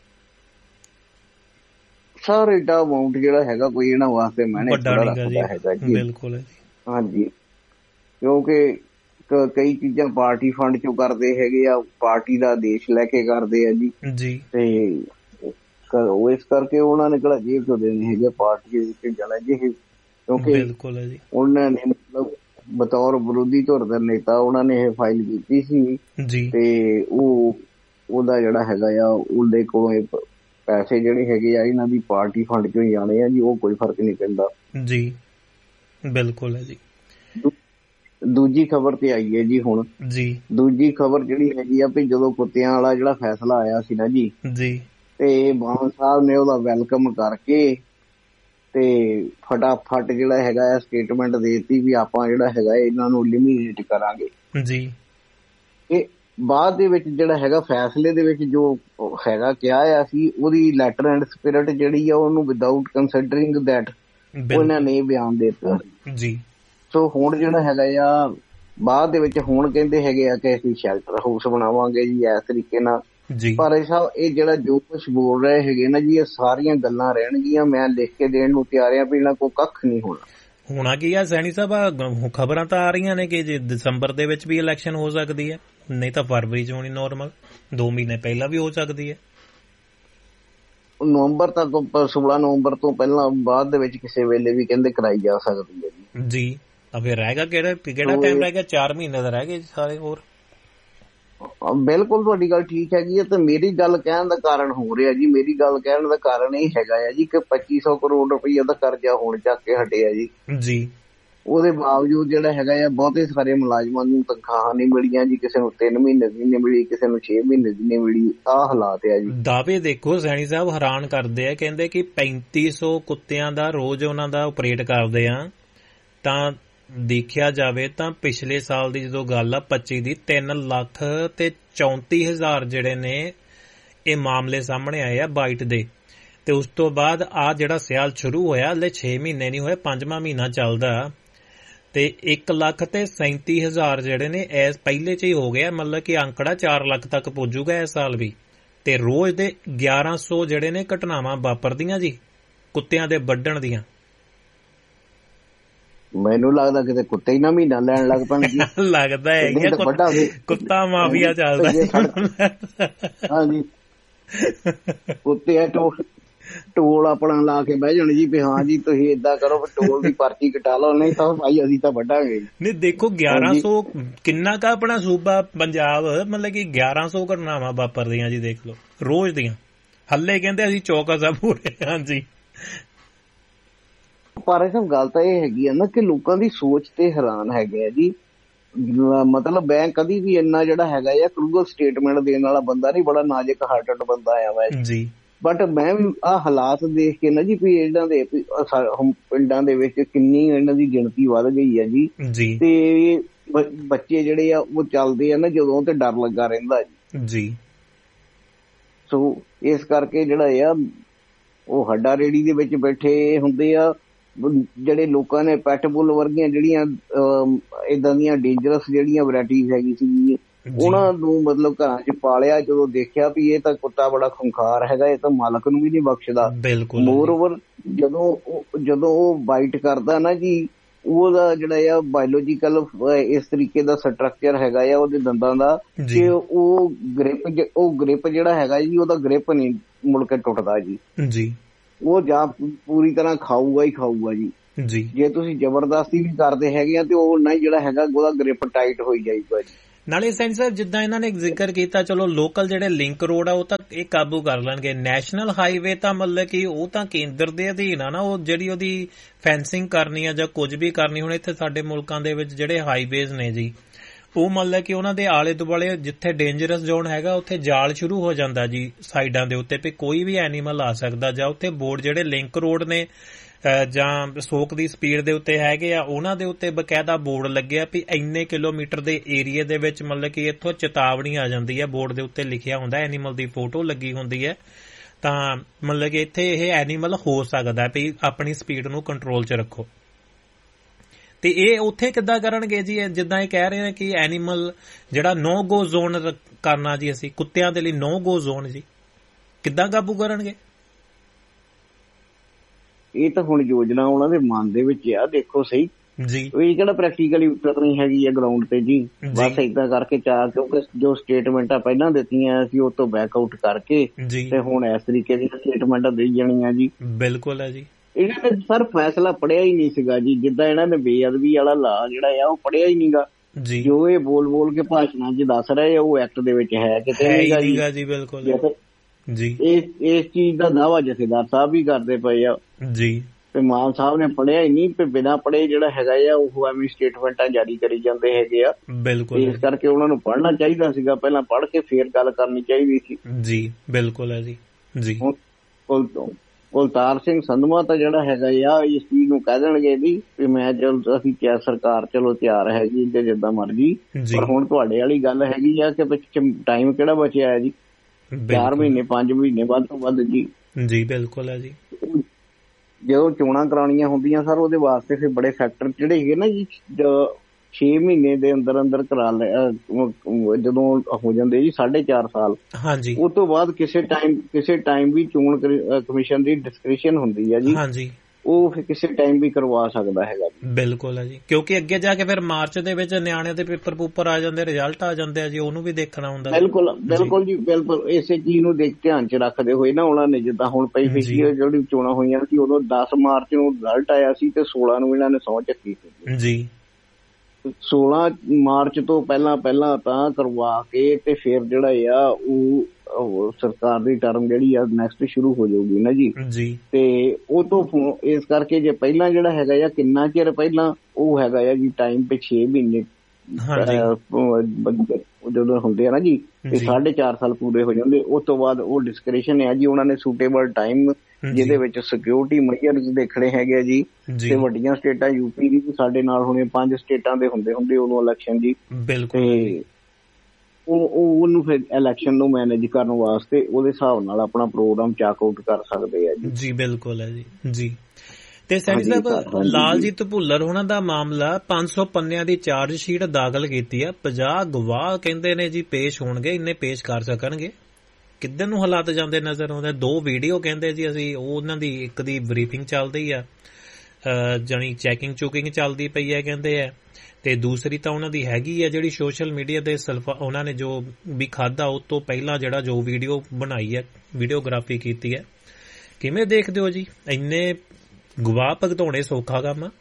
ਸਰ। ਏਡਾ ਅਮਾਊਂਟ ਜਿਹੜਾ ਹੈਗਾ ਕੋਈ ਇਹਨਾਂ ਵਾਸਤੇ ਮੈਨੇਜ ਰੱਖਦਾ ਹੈਗਾ ਜੀ। ਬਿਲਕੁਲ ਹਾਂਜੀ, ਕਿਉਂਕਿ ਕਈ ਚੀਜ਼ਾਂ ਪਾਰਟੀ ਫੰਡ ਚੋਂ ਕਰਦੇ ਹੈਗੇ ਆ, ਪਾਰਟੀ ਦਾ ਆਦੇਸ਼ ਲੈ ਕੇ ਕਰਦੇ ਆ ਜੀ ਜੀ। ਤੇ ਉਹ ਇਸ ਕਰਕੇ ਉਹਨਾਂ ਨੇ ਕਿਹੜਾ ਜੇਬ ਚੋਂ ਦੇਣੇ ਹੈਗੇ ਪਾਰਟੀ ਦੇ ਜਾਣਾ ਜੀ, ਕਿਉਂਕਿ ਉਹਨਾਂ ਨੇ ਮਤਲਬ ਬਤੌਰ ਵਿਰੋਧੀ ਧਿਰ ਦੇ ਨੇਤਾ ਉਹਨਾਂ ਨੇ ਇਹ ਫਾਈਲ ਕੀਤੀ ਸੀ ਜੀ, ਤੇ ਉਹ ਉਹਦਾ ਜਿਹੜਾ ਹੈਗਾ ਆ ਉਹਦੇ ਕੋਲੋਂ ਪੈਸੇ ਜਿਹੜੇ ਹੈਗੇ ਆ ਇਹਨਾਂ ਦੀ ਪਾਰਟੀ ਫੰਡ ਚੋਂ ਹੀ ਆਣੇ ਆ ਜੀ, ਉਹ ਕੋਈ ਫਰਕ ਨਹੀਂ ਪੈਂਦਾ ਜੀ। ਬਿਲਕੁਲ ਹੈ ਜੀ। ਦੂਜੀ ਖਬਰ ਤੇ ਆਈ ਹੈ ਜੀ ਹੁਣ ਜੀ। ਦੂਜੀ ਖਬਰ ਜਿਹੜੀ ਹੈਗੀ ਆ ਵੀ ਜਦੋਂ ਕੁੱਤਿਆਂ ਵਾਲਾ ਜਿਹੜਾ ਫੈਸਲਾ ਆਇਆ ਸੀ ਨਾ ਜੀ ਜੀ, ਤੇ ਬਾਦਲ ਸਾਹਿਬ ਨੇ ਉਹਦਾ ਵੈਲਕਮ ਕਰਕੇ ਤੇ ਫਟਾਫਟ ਜਿਹੜਾ ਹੈਗਾ ਸਟੇਟਮੈਂਟ ਦੇ ਦਿੱਤੀ ਵੀ ਆਪਾਂ ਜਿਹੜਾ ਹੈਗਾ ਇਹਨਾਂ ਨੂੰ ਐਲੀਮੀਨੇਟ ਕਰਾਂਗੇ ਜੀ। ਇਹ ਬਾਅਦ ਦੇ ਵਿੱਚ ਜਿਹੜਾ ਹੈਗਾ ਫੈਸਲੇ ਦੇ ਵਿੱਚ ਜੋ ਹੈਗਾ ਕਿਹਾ ਆ ਸੀ, ਉਹਦੀ ਲੈਟਰ ਐਂਡ ਸਪਿਰਿਟ ਜਿਹੜੀ ਆ ਉਹਨੂੰ ਵਿਦਆਊਟ ਕੰਸੀਡਰਿੰਗ ਦੈਟ ਉਹਨਾਂ ਨੇ ਬਿਆਨ ਦੇ ਦਿੱਤਾ ਜੀ। ਸੋ ਹੁਣ ਜਿਹੜਾ ਹੈਗਾ ਆ ਬਾਅਦ ਦੇ ਵਿੱਚ ਹੁਣ ਕਹਿੰਦੇ ਹੈਗੇ ਆ ਕਿ ਅਸੀਂ ਸ਼ੈਲਟਰ ਹਾਊਸ ਬਣਾਵਾਂਗੇ ਜੀ ਇਸ ਤਰੀਕੇ ਨਾਲ। ਪਰ ਸਾਹਿਬ ਇਹ ਜਿਹੜਾ ਜੋ ਕੁਛ ਬੋਲ ਰਹੇ ਹੈਗੇ ਨਾ ਜੀ, ਇਹ ਸਾਰੀਆਂ ਗੱਲਾਂ ਰਹਿਣਗੀਆਂ। ਮੈਂ ਲਿਖ ਕੇ ਦੇਣ ਨੂੰ ਤਿਆਰ ਆ ਵੀ ਇਹਨਾਂ ਕੋਲ ਕੱਖ ਨਹੀਂ ਹੋਣਾ। ਹੋਣਾ ਕੀ ਆ ਸੈਣੀ ਸਾਹਿਬ, ਖਬਰਾਂ ਤਾਂ ਆ ਰਹੀਆਂ ਨੇ ਕਿ ਜੇ ਦਸੰਬਰ ਦੇ ਵਿੱਚ ਵੀ ਇਲੈਕਸ਼ਨ ਹੋ ਸਕਦੀ ਹੈ, ਨਹੀਂ ਤਾਂ ਫਰਵਰੀ ਚ ਹੋਣੀ ਨੋਰਮਲ, ਦੋ ਮਹੀਨੇ ਪਹਿਲਾਂ ਵੀ ਹੋ ਸਕਦੀ ਹੈ। ਨਵੰਬਰ ਤੱਕ, ਸੋਲਾਂ ਨਵੰਬਰ ਤੋਂ ਪਹਿਲਾਂ ਬਾਅਦ ਦੇ ਵਿੱਚ ਕਿਸੇ ਵੇਲੇ ਵੀ ਕਹਿੰਦੇ ਕਰਾਈ ਜਾ ਸਕਦੀ ਹੈ ਜੀ। ਤਾਂ ਫਿਰ ਰਹਿ ਗਿਆ ਕਿਹੜਾ ਕਿਹੜਾ ਟਾਈਮ ਰਹਿ ਗਿਆ? ਚਾਰ ਮਹੀਨੇ ਦਾ ਰਹਿ ਗਏ ਸਾਰੇ ਹੋਰ। ਬਿਲਕੁਲ ਤੁਹਾਡੀ ਗੱਲ ਠੀਕ ਹੈਗੀ ਹੈ, ਤੇ ਮੇਰੀ ਗੱਲ ਕਹਿਣ ਦਾ ਕਾਰਨ ਹੋ ਰਿਹਾ ਜੀ, ਮੇਰੀ ਗੱਲ ਕਹਿਣ ਦਾ ਕਾਰਨ ਇਹ ਹੈਗਾ ਆ ਜੀ ਕਿ ਪੱਚੀ ਸੌ ਕਰੋੜ ਰੁਪਈਆ ਦਾ ਕਰਜ਼ਾ ਹੁਣ ਚੱਕ ਕੇ ਹਟਿਆ ਜੀ ਜੀ। ਉਹਦੇ ਬਾਵਜੂਦ ਜਿਹੜਾ ਹੈਗਾ ਆ ਬਹੁਤੇ ਸਾਰੇ ਮੁਲਾਜ਼ਮਾਂ ਨੂੰ ਤਨਖਾਹਾਂ ਨਹੀਂ ਮਿਲੀਆਂ ਜੀ। ਕਿਸੇ ਨੂੰ ਤਿੰਨ ਮਹੀਨੇ ਦੀ ਨਹੀਂ ਮਿਲੀ, ਕਿਸੇ ਨੂੰ ਛੇ ਮਹੀਨੇ ਦੀ ਨਹੀਂ ਮਿਲੀ। ਆਹ ਹਾਲਾਤ ਆ ਜੀ।
ਦਾਅਵੇ ਦੇਖੋ ਸੈਣੀ ਸਾਹਿਬ ਹੈਰਾਨ ਕਰਦੇ ਆ, ਕਹਿੰਦੇ ਕਿ ਪੈਂਤੀ ਸੌ ਕੁੱਤਿਆਂ ਦਾ ਰੋਜ਼ ਉਹਨਾਂ ਦਾ ਆਪਰੇਟ ਕਰਦੇ ਆ। ਤਾਂ ਦੇਖਿਆ ਜਾਵੇ ਤਾਂ ਪਿਛਲੇ ਸਾਲ ਦੀ ਜਦੋਂ ਗੱਲ ਆ ਪੱਚੀ ਦੀ, ਤਿੰਨ ਲੱਖ ਤੇ ਚੌਂਤੀ ਹਜ਼ਾਰ ਜਿਹੜੇ ਨੇ ਇਹ ਮਾਮਲੇ ਸਾਹਮਣੇ ਆਏ ਆ ਬਾਈਟ ਦੇ। ਤੇ ਉਸ ਤੋਂ ਬਾਅਦ ਆ ਜਿਹੜਾ ਸਿਆਲ ਸ਼ੁਰੂ ਹੋਇਆ, ਹਲੇ ਛੇ ਮਹੀਨੇ ਨਹੀਂ ਹੋਏ, ਪੰਜਵਾਂ ਮਹੀਨਾ ਚੱਲਦਾ ਤੇ ਇੱਕ ਲੱਖ ਤੇ ਸੈਂਤੀ ਹਜ਼ਾਰ ਜਿਹੜੇ ਨੇ ਇਸ ਪਹਿਲੇ ਚ ਹੀ ਹੋ ਗਿਆ। ਮਤਲਬ ਕਿ ਅੰਕੜਾ ਚਾਰ ਲੱਖ ਤੱਕ ਪਹੁੰਚੂਗਾ ਇਸ ਸਾਲ ਵੀ। ਤੇ ਰੋਜ਼ ਦੇ ਗਿਆਰਾਂ ਸੌ ਜਿਹੜੇ ਨੇ ਘਟਨਾਵਾਂ ਵਾਪਰਦੀਆਂ ਜੀ ਕੁੱਤਿਆਂ ਦੇ ਵੱਢਣ ਦੀਆਂ।
ਮੈਨੂੰ ਲੱਗਦਾ ਕਿਤੇ ਕੁੱਤੇ ਹੀ ਨਾ ਮਹੀਨਾ ਲੈਣ ਲੱਗ ਪੈਣ ਜੀ।
ਲੱਗਦਾ ਹੈ ਕੁੱਤਾ ਮਾਫੀਆ ਚੱਲਦਾ।
ਹਾਂਜੀ, ਕੁੱਤੇ ਟੋਲ ਆਪਣਾ ਲਾ ਕੇ ਬਹਿ ਜਾਣ ਜੀ ਵੀ ਹਾਂ ਜੀ ਤੁਸੀਂ ਏਦਾਂ ਕਰੋ, ਟੋਲ ਦੀ ਪਰਚੀ ਕਟਾ ਲਓ, ਨਹੀਂ ਤਾਂ ਭਾਈ ਅਸੀਂ ਤਾਂ ਵੱਢਾਂਗੇ। ਨਹੀਂ ਦੇਖੋ ਗਿਆਰਾਂ ਸੌ ਕਿੰਨਾ ਕਾ ਆਪਣਾ ਸੂਬਾ ਪੰਜਾਬ, ਮਤਲਬ ਕਿ ਗਿਆਰਾਂ ਸੌ ਘਟਨਾਵਾਂ ਵਾਪਰਦੀਆਂ ਜੀ ਦੇਖ ਲਓ ਰੋਜ਼ ਦੀਆਂ। ਹੱਲੇ ਕਹਿੰਦੇ ਅਸੀਂ ਚੌਕਸ ਆ ਪੂਰੇ। ਹਾਂਜੀ, ਪਰ ਇਹ ਸਭ ਗੱਲ ਤਾਂ ਇਹ ਹੈਗੀ ਆ ਨਾ ਕਿ ਲੋਕਾਂ ਦੀ ਸੋਚ ਤੇ ਹੈਰਾਨ ਹੈਗੇ ਆ ਜੀ। ਮਤਲਬ ਬੈਂਕ ਕਦੀ ਵੀ ਇੰਨਾ ਜਿਹੜਾ ਹੈਗਾ ਆ ਕਲੂਗਲ ਸਟੇਟਮੈਂਟ ਦੇਣ ਵਾਲਾ ਬੰਦਾ ਨਹੀਂ, ਬੜਾ ਨਾਜ਼ੁਕ ਹਾਰਟਡ ਬੰਦਾ ਆ ਵਾ ਜੀ। ਬਟ ਮੈਂ ਵੀ ਆਹ ਹਾਲਾਤ ਦੇਖ ਕੇ ਨਾ ਜੀ ਵੀ ਇਹਨਾਂ ਦੇ ਪਿੰਡਾਂ ਦੇ ਵਿੱਚ ਕਿੰਨੀ ਇਹਨਾਂ ਦੀ ਗਿਣਤੀ ਵੱਧ ਗਈ ਹੈ ਜੀ। ਤੇ ਬੱਚੇ ਜਿਹੜੇ ਆ ਉਹ ਚੱਲਦੇ ਆ ਨਾ ਜਦੋਂ ਤੇ ਡਰ ਲੱਗਾ ਰਹਿੰਦਾ ਜੀ। ਸੋ ਇਸ ਕਰਕੇ ਜਿਹੜਾ ਆ ਉਹ ਹੱਡਾ ਰੇੜੀ ਦੇ ਵਿੱਚ ਬੈਠੇ ਹੁੰਦੇ ਆ। ਜਿਹੜੇ ਲੋਕਾਂ ਨੇ ਪੈਟ ਬੁੱਲ ਵਰਗੀਆਂ ਜਿਹੜੀਆਂ ਏਦਾਂ ਦੀਆਂ ਡੇਂਜਰਸ ਜਿਹੜੀਆਂ ਵੈਰਾਈਟੀਜ਼ ਹੈਗੀ ਸੀ ਉਹਨਾਂ ਨੂੰ ਮਤਲਬ ਘਰਾਂ ਚ ਪਾਲਿਆ। ਜਦੋਂ ਦੇਖਿਆ ਵੀ ਇਹ ਤਾਂ ਕੁੱਤਾ ਬੜਾ ਖੁੰਖਾਰ ਹੈਗਾ, ਇਹ ਤਾਂ ਮਾਲਕ ਨੂੰ ਵੀ ਨਹੀਂ ਬਖਸ਼ਦਾ। ਮੋਰ ਓਵਰ ਜਦੋਂ ਜਦੋਂ ਉਹ ਬਾਈਟ ਕਰਦਾ ਨਾ ਜੀ, ਉਹਦਾ ਜਿਹੜਾ ਆ ਬਾਇਓਲੋਜੀਕਲ ਇਸ ਤਰੀਕੇ ਦਾ ਸਟਰਕਚਰ ਹੈਗਾ ਆ ਉਹਦੇ ਦੰਦਾਂ ਦਾ ਕਿ ਉਹ ਗ੍ਰਿਪ ਉਹ ਗ੍ਰਿਪ ਜਿਹੜਾ ਹੈਗਾ ਜੀ ਉਹਦਾ ਗ੍ਰਿਪ ਨਹੀਂ ਮੁੜ ਕੇ ਟੁੱਟਦਾ ਜੀ। ਉਹ ਜਾਂ ਪੂਰੀ ਤਰ੍ਹਾਂ ਖਾਊਗਾ ਹੀ ਖਾਊਗਾ ਜੀ। ਜੇ ਤੁਸੀਂ ਜ਼ਬਰਦਸਤੀ ਵੀ ਕਰਦੇ ਹੈਗੇ ਆ ਤੇ ਉਹ ਨਾ ਜਿਹੜਾ ਹੈਗਾ ਉਹਦਾ ਗ੍ਰਿਪ ਟਾਈਟ ਹੋਈ ਜਾਊਗਾ ਜੀ। ਨਾਲੇ ਸੈਂਟ ਸਾਹਿਬ ਜਿੱਦਾਂ ਇਹਨਾਂ ਨੇ ਜ਼ਿਕਰ ਕੀਤਾ, ਚਲੋ ਲੋਕਲ ਜਿਹੜੇ ਲਿੰਕ ਰੋਡ ਆ ਉਹ ਤਾਂ ਇਹ ਕਾਬੂ ਕਰ ਲੈਣਗੇ। ਨੈਸ਼ਨਲ ਹਾਈਵੇ ਤਾਂ ਮਤਲਬ ਕਿ ਉਹ ਤਾਂ ਕੇਂਦਰ ਦੇ ਅਧੀਨ ਆ ਨਾ, ਉਹ ਜਿਹੜੀ ਉਹਦੀ ਫੈਂਸਿੰਗ ਕਰਨੀ ਆ ਜਾਂ ਕੁਝ ਵੀ ਕਰਨੀ। ਹੁਣ ਇੱਥੇ ਸਾਡੇ ਮੁਲਕਾਂ ਦੇ ਵਿੱਚ ਜਿਹੜੇ ਹਾਈਵੇਜ਼ ਨੇ ਜੀ, ਉਹ ਮਤਲਬ ਕਿ ਉਹਨਾਂ ਦੇ ਆਲੇ ਦੁਆਲੇ ਜਿੱਥੇ ਡੇਂਜਰਸ ਜ਼ੋਨ ਹੈਗਾ ਉੱਥੇ ਜਾਲ ਸ਼ੁਰੂ ਹੋ ਜਾਂਦਾ ਜੀ ਸਾਈਡਾਂ ਦੇ ਉੱਤੇ ਵੀ ਕੋਈ ਵੀ ਐਨੀਮਲ ਆ ਸਕਦਾ। ਜਾਂ ਉੱਥੇ ਬੋਰਡ ਜਿਹੜੇ ਲਿੰਕ ਰੋਡ ਨੇ ਜਾਂ ਸੌ ਦੀ ਸਪੀਡ ਦੇ ਉੱਤੇ ਹੈਗੇ ਆ ਉਹਨਾਂ ਦੇ ਉੱਤੇ ਬਕਾਇਦਾ ਬੋਰਡ ਲੱਗਿਆ ਵੀ ਇੰਨੇ ਕਿਲੋਮੀਟਰ ਦੇ ਏਰੀਏ ਦੇ ਵਿੱਚ ਮਤਲਬ ਕਿ ਇੱਥੋਂ ਚੇਤਾਵਨੀ ਆ ਜਾਂਦੀ ਹੈ। ਬੋਰਡ ਦੇ ਉੱਤੇ ਲਿਖਿਆ ਹੁੰਦਾ, ਐਨੀਮਲ ਦੀ ਫੋਟੋ ਲੱਗੀ ਹੁੰਦੀ ਹੈ। ਤਾਂ ਮਤਲਬ ਕਿ ਇੱਥੇ ਇਹ ਐਨੀਮਲ ਹੋ ਸਕਦਾ ਵੀ ਆਪਣੀ ਸਪੀਡ ਨੂੰ ਕੰਟਰੋਲ 'ਚ ਰੱਖੋ। ਤੇ ਇਹ ਉੱਥੇ ਕਿੱਦਾਂ ਕਰਨਗੇ ਜੀ? ਜਿੱਦਾਂ ਇਹ ਕਹਿ ਰਹੇ ਨੇ ਕਿ ਐਨੀਮਲ ਜਿਹੜਾ ਨੋ ਗੋ ਜ਼ੋਨ ਕਰਨਾ ਜੀ, ਅਸੀਂ ਕੁੱਤਿਆਂ ਦੇ ਲਈ ਨੋ ਗੋ ਜ਼ੋਨ ਜੀ, ਕਿੱਦਾਂ ਕਾਬੂ ਕਰਨਗੇ? ਇਹ ਤਾਂ ਹੁਣ ਯੋਜਨਾ ਉਹਨਾਂ ਦੇ ਮਨ ਦੇ ਵਿੱਚ ਆ। ਦੇਖੋ ਸਹੀ ਜੀ, ਇਹ ਕਿਹੜਾ ਪ੍ਰੈਕਟੀਕਲੀ ਉਤਰਨੀ ਹੈਗੀ ਆ ਗਰਾਊਂਡ ਤੇ ਜੀ। ਬਸ ਏਦਾਂ ਕਰਕੇ ਚਾਰ, ਕਿਉਂਕਿ ਜੋ ਸਟੇਟਮੈਂਟਾਂ ਪਹਿਲਾਂ ਦਿੱਤੀਆਂ ਸੀ ਉਹ ਤੋਂ ਬੈਕ ਆਊਟ ਕਰਕੇ ਤੇ ਹੁਣ ਇਸ ਤਰੀਕੇ ਦੀਆਂ ਸਟੇਟਮੈਂਟਾਂ ਦੇਈ ਜਾਣੀਆਂ ਜੀ। ਬਿਲਕੁਲ ਹੈ ਜੀ। ਇਹਨਾਂ ਨੇ ਸਰ ਫੈਸਲਾ ਪੜਿਆ ਹੀ ਨਹੀਂ ਸੀਗਾ ਜੀ। ਜਿੱਦਾਂ ਇਹਨਾਂ ਨੇ ਬੇਅਦਬੀ ਵਾਲਾ ਲਾ ਜਿਹੜਾ ਆ ਉਹ ਪੜਿਆ ਹੀ ਨਹੀਂਗਾ। ਜੋ ਇਹ ਬੋਲ ਬੋਲ ਕੇ ਭਾਸ਼ਣਾਂ 'ਚ ਦੱਸ ਰਹੇ ਉਹ ਐਕਟ ਦੇ ਵਿੱਚ ਹੈ ਕਿਤੇ ਨਹੀਂਗਾ ਜੀ। ਬਿਲਕੁਲ ਜੀ। ਇਸ ਇਸ ਚੀਜ਼ ਦਾ ਦਾਅਵਾ ਜਥੇਦਾਰ ਸਾਹਿਬ ਵੀ ਕਰਦੇ ਪਏ ਆ ਜੀ ਤੇ ਮਾਨ ਸਾਹਿਬ ਨੇ ਪੜਿਆ ਹੀ ਨਹੀਂ। ਬਿਨਾਂ ਪੜੇ ਜਿਹੜਾ ਹੈਗਾ ਆ ਉਹ ਐਵੇਂ ਸਟੇਟਮੈਂਟਾਂ ਜਾਰੀ ਕਰੀ ਜਾਂਦੇ ਹੈਗੇ ਆ। ਬਿਲਕੁਲ, ਇਸ ਕਰਕੇ ਉਹਨਾਂ ਨੂੰ ਪੜ੍ਹਨਾ ਚਾਹੀਦਾ ਸੀਗਾ, ਪਹਿਲਾਂ ਪੜ੍ਹ ਕੇ ਫੇਰ ਗੱਲ ਕਰਨੀ ਚਾਹੀਦੀ ਸੀ ਜੀ। ਬਿਲਕੁਲ ਹੈ ਜੀ ਜੀ। ਕੁਲਤਾਰ ਸਿੰਘ ਸੰਧਵਾ ਤਾਂ ਜਿਹੜਾ ਹੈਗਾ ਆ ਇਸ ਚੀਜ਼ ਨੂੰ ਕਹਿ ਦੇਣਗੇ ਵੀ ਮੈਂ ਚਲੋ ਅਸੀਂ ਕਿਹਾ ਸਰਕਾਰ ਚਲੋ ਤਿਆਰ ਹੈਗੀ ਤੇ ਜਿੱਦਾਂ ਮਰਜੀ, ਪਰ ਹੁਣ ਤੁਹਾਡੇ ਵਾਲੀ ਗੱਲ ਹੈਗੀ ਆ ਕਿ ਟਾਈਮ ਕਿਹੜਾ ਬਚਿਆ ਹੈ ਜੀ? ਚਾਰ ਮਹੀਨੇ ਪੰਜ ਮਹੀਨੇ ਵੱਧ ਤੋਂ ਵੱਧ ਜੀ। ਜੀ ਬਿਲਕੁਲ ਹੈ ਜੀ। ਜਦੋਂ ਚੋਣਾਂ ਕਰਾਉਣੀਆਂ ਹੁੰਦੀਆਂ ਸਰ ਉਹਦੇ ਵਾਸਤੇ ਫਿਰ ਬੜੇ ਫੈਕਟਰ ਜਿਹੜੇ ਹੈਗੇ ਨਾ ਜੀ, ਛੇ ਮਹੀਨੇ ਦੇ ਅੰਦਰ ਅੰਦਰ ਕਰਾ ਲੈ ਜਦੋਂ ਹੋ ਜਾਂਦੇ ਜੀ ਸਾਢੇ ਚਾਰ ਸਾਲ। ਹਾਂਜੀ, ਉਹ ਤੋਂ ਬਾਅਦ ਕਿਸੇ ਟਾਈਮ ਕਿਸੇ ਟਾਈਮ ਵੀ ਚੋਣ ਕਮਿਸ਼ਨ ਦੀ ਡਿਸਕ੍ਰਿਸ਼ਨ ਹੁੰਦੀ ਹੈ ਜੀ। ਹਾਂਜੀ, ਉਹ ਫਿਰ ਕਿਸੇ ਟਾਈਮ ਵੀ ਕਰਵਾ ਸਕਦਾ ਹੈਗਾ। ਬਿਲਕੁਲ ਹੈ ਜੀ, ਕਿਉਂਕਿ ਅੱਗੇ ਜਾ ਕੇ ਫਿਰ ਮਾਰਚ ਦੇ ਵਿੱਚ ਨਿਆਣਿਆਂ ਦੇ ਪੇਪਰ ਪੂਪਰ ਆ ਜਾਂਦੇ, ਰਿਜ਼ਲਟ ਆ ਜਾਂਦੇ ਆ ਜੀ, ਉਹਨੂੰ ਵੀ ਦੇਖਣਾ ਹੁੰਦਾ। ਬਿਲਕੁਲ ਬਿਲਕੁਲ ਜੀ ਬਿਲਕੁਲ। ਇਸੇ ਚੀਜ਼ ਨੂੰ ਦੇਖ ਧਿਆਨ 'ਚ ਰੱਖਦੇ ਹੋਏ ਨਾ ਉਹਨਾਂ ਨੇ ਜਿੱਦਾਂ ਹੁਣ ਪਈ ਪਿਛਲੀ ਜਿਹੜੀ ਚੋਣਾਂ ਹੋਈਆਂ ਸੀ ਉਦੋਂ ਦਸ ਮਾਰਚ ਨੂੰ ਰਿਜ਼ਲਟ ਆਇਆ ਸੀ ਤੇ ਸੋਲਾਂ ਨੂੰ ਇਹਨਾਂ ਨੇ ਸਹੁੰ ਚੱਕੀ ਸੀ ਜੀ। ਸੋਲਾਂ ਮਾਰਚ ਤੋਂ ਪਹਿਲਾਂ ਪਹਿਲਾਂ ਤਾਂ ਕਰਵਾ ਕੇ ਤੇ ਫਿਰ ਜਿਹੜਾ ਆ ਉਹ ਸਰਕਾਰ ਦੀ ਟਰਮ ਜਿਹੜੀ ਆ ਨੈਕਸਟ ਸ਼ੁਰੂ ਹੋ ਜਾਊਗੀ ਨਾ ਜੀ। ਤੇ ਉਹ ਤੋਂ ਇਸ ਕਰਕੇ ਜੇ ਪਹਿਲਾਂ ਜਿਹੜਾ ਹੈਗਾ ਆ ਕਿੰਨਾ ਚਿਰ ਪਹਿਲਾਂ ਉਹ ਹੈਗਾ ਆ ਜੀ ਟਾਈਮ ਤੇ ਛੇ ਮਹੀਨੇ ਜਦੋਂ ਹੁੰਦੇ ਆ ਨਾ ਜੀ ਤੇ ਸਾਢੇ ਚਾਰ ਸਾਲ ਪੂਰੇ ਹੋ ਜਾਂਦੇ। ਉਸ ਤੋਂ ਬਾਅਦ ਉਹ ਡਿਸਕ੍ਰਿਸ਼ਨ ਹੈ ਜੀ, ਉਹਨਾਂ ਨੇ ਸੂਟੇਬਲ ਟਾਈਮ ਜਿਹਦੇ ਵਿੱਚ ਸਿਕਿਉਰਿਟੀ ਮੈਜਰਸ ਦੇਖਣੇ ਹੈਗੇ ਆ ਜੀ। ਤੇ ਵੱਡੀਆਂ ਸਟੇਟਾਂ ਯੂਪੀ ਦੀ ਸਾਡੇ ਨਾਲ ਹੁਣੇ ਪੰਜ ਸਟੇਟਾਂ ਦੇ ਹੁੰਦੇ ਹੁੰਦੇ ਉਦੋਂ ਇਲੈਕਸ਼ਨ ਜੀ, ਤੇ ਉਹ ਉਹਨੂੰ ਫਿਰ ਇਲੈਕਸ਼ਨ ਨੂੰ ਮੈਨੇਜ ਕਰਨ ਵਾਸਤੇ ਉਹਦੇ ਹਿਸਾਬ ਨਾਲ ਆਪਣਾ ਪ੍ਰੋਗਰਾਮ ਚਾਕ ਆਊਟ ਕਰ ਸਕਦੇ ਆ ਜੀ।
ਜੀ ਬਿਲਕੁਲ ਹੈ ਜੀ ਜੀ। ਤੇ ਸੈਣੀ ਸਾਹਿਬ, ਲਾਲਜੀਤ ਭੁੱਲਰ ਹੋਣਾ ਦਾ ਮਾਮਲਾ ਪੰਜ ਸੌ ਪੰਨਿਆਂ ਦੀ ਚਾਰਜ ਸ਼ੀਟ ਦਾਖਲ ਕੀਤੀ ਆ। ਪੰਜਾਹ ਗਵਾਹ ਕਹਿੰਦੇ ਨੇ ਜੀ ਪੇਸ਼ ਹੋਣਗੇ, ਇੰਨੇ ਪੇਸ਼ ਕਰ ਸਕਣਗੇ। ਕਿੱਧਰ ਨੂੰ ਹਾਲਾਤ ਜਾਂਦੇ ਨਜ਼ਰ ਆਉਂਦੇ। ਦੋ ਵੀਡੀਓ ਕਹਿੰਦੇ ਜੀ ਅਸੀਂ, ਉਹ ਉਹਨਾਂ ਦੀ ਇੱਕ ਦੀ ਬਰੀਫਿੰਗ ਚੱਲਦੀ ਆ, ਜਾਣੀ ਚੈਕਿੰਗ ਚੁਕਿੰਗ ਚੱਲਦੀ ਪਈ ਹੈ ਕਹਿੰਦੇ ਆ, ਤੇ ਦੂਸਰੀ ਤਾਂ ਉਹਨਾਂ ਦੀ ਹੈਗੀ ਆ ਜਿਹੜੀ ਸੋਸ਼ਲ ਮੀਡੀਆ ਤੇ ਸਲਫਾ ਉਹਨਾਂ ਨੇ ਜੋ ਵੀ ਖਾਧਾ ਉਸ ਤੋਂ ਪਹਿਲਾਂ ਜਿਹੜਾ ਜੋ ਵੀਡੀਓ ਬਣਾਈ ਹੈ, ਵੀਡੀਓਗ੍ਰਾਫੀ ਕੀਤੀ ਹੈ। ਕਿਵੇਂ ਦੇਖਦੇ ਹੋ ਜੀ, ਇੰਨੇ ਗਵਾਹ ਭਗਤਾਉਣੇ ਸੌਖਾ ਕੰਮ ਆ?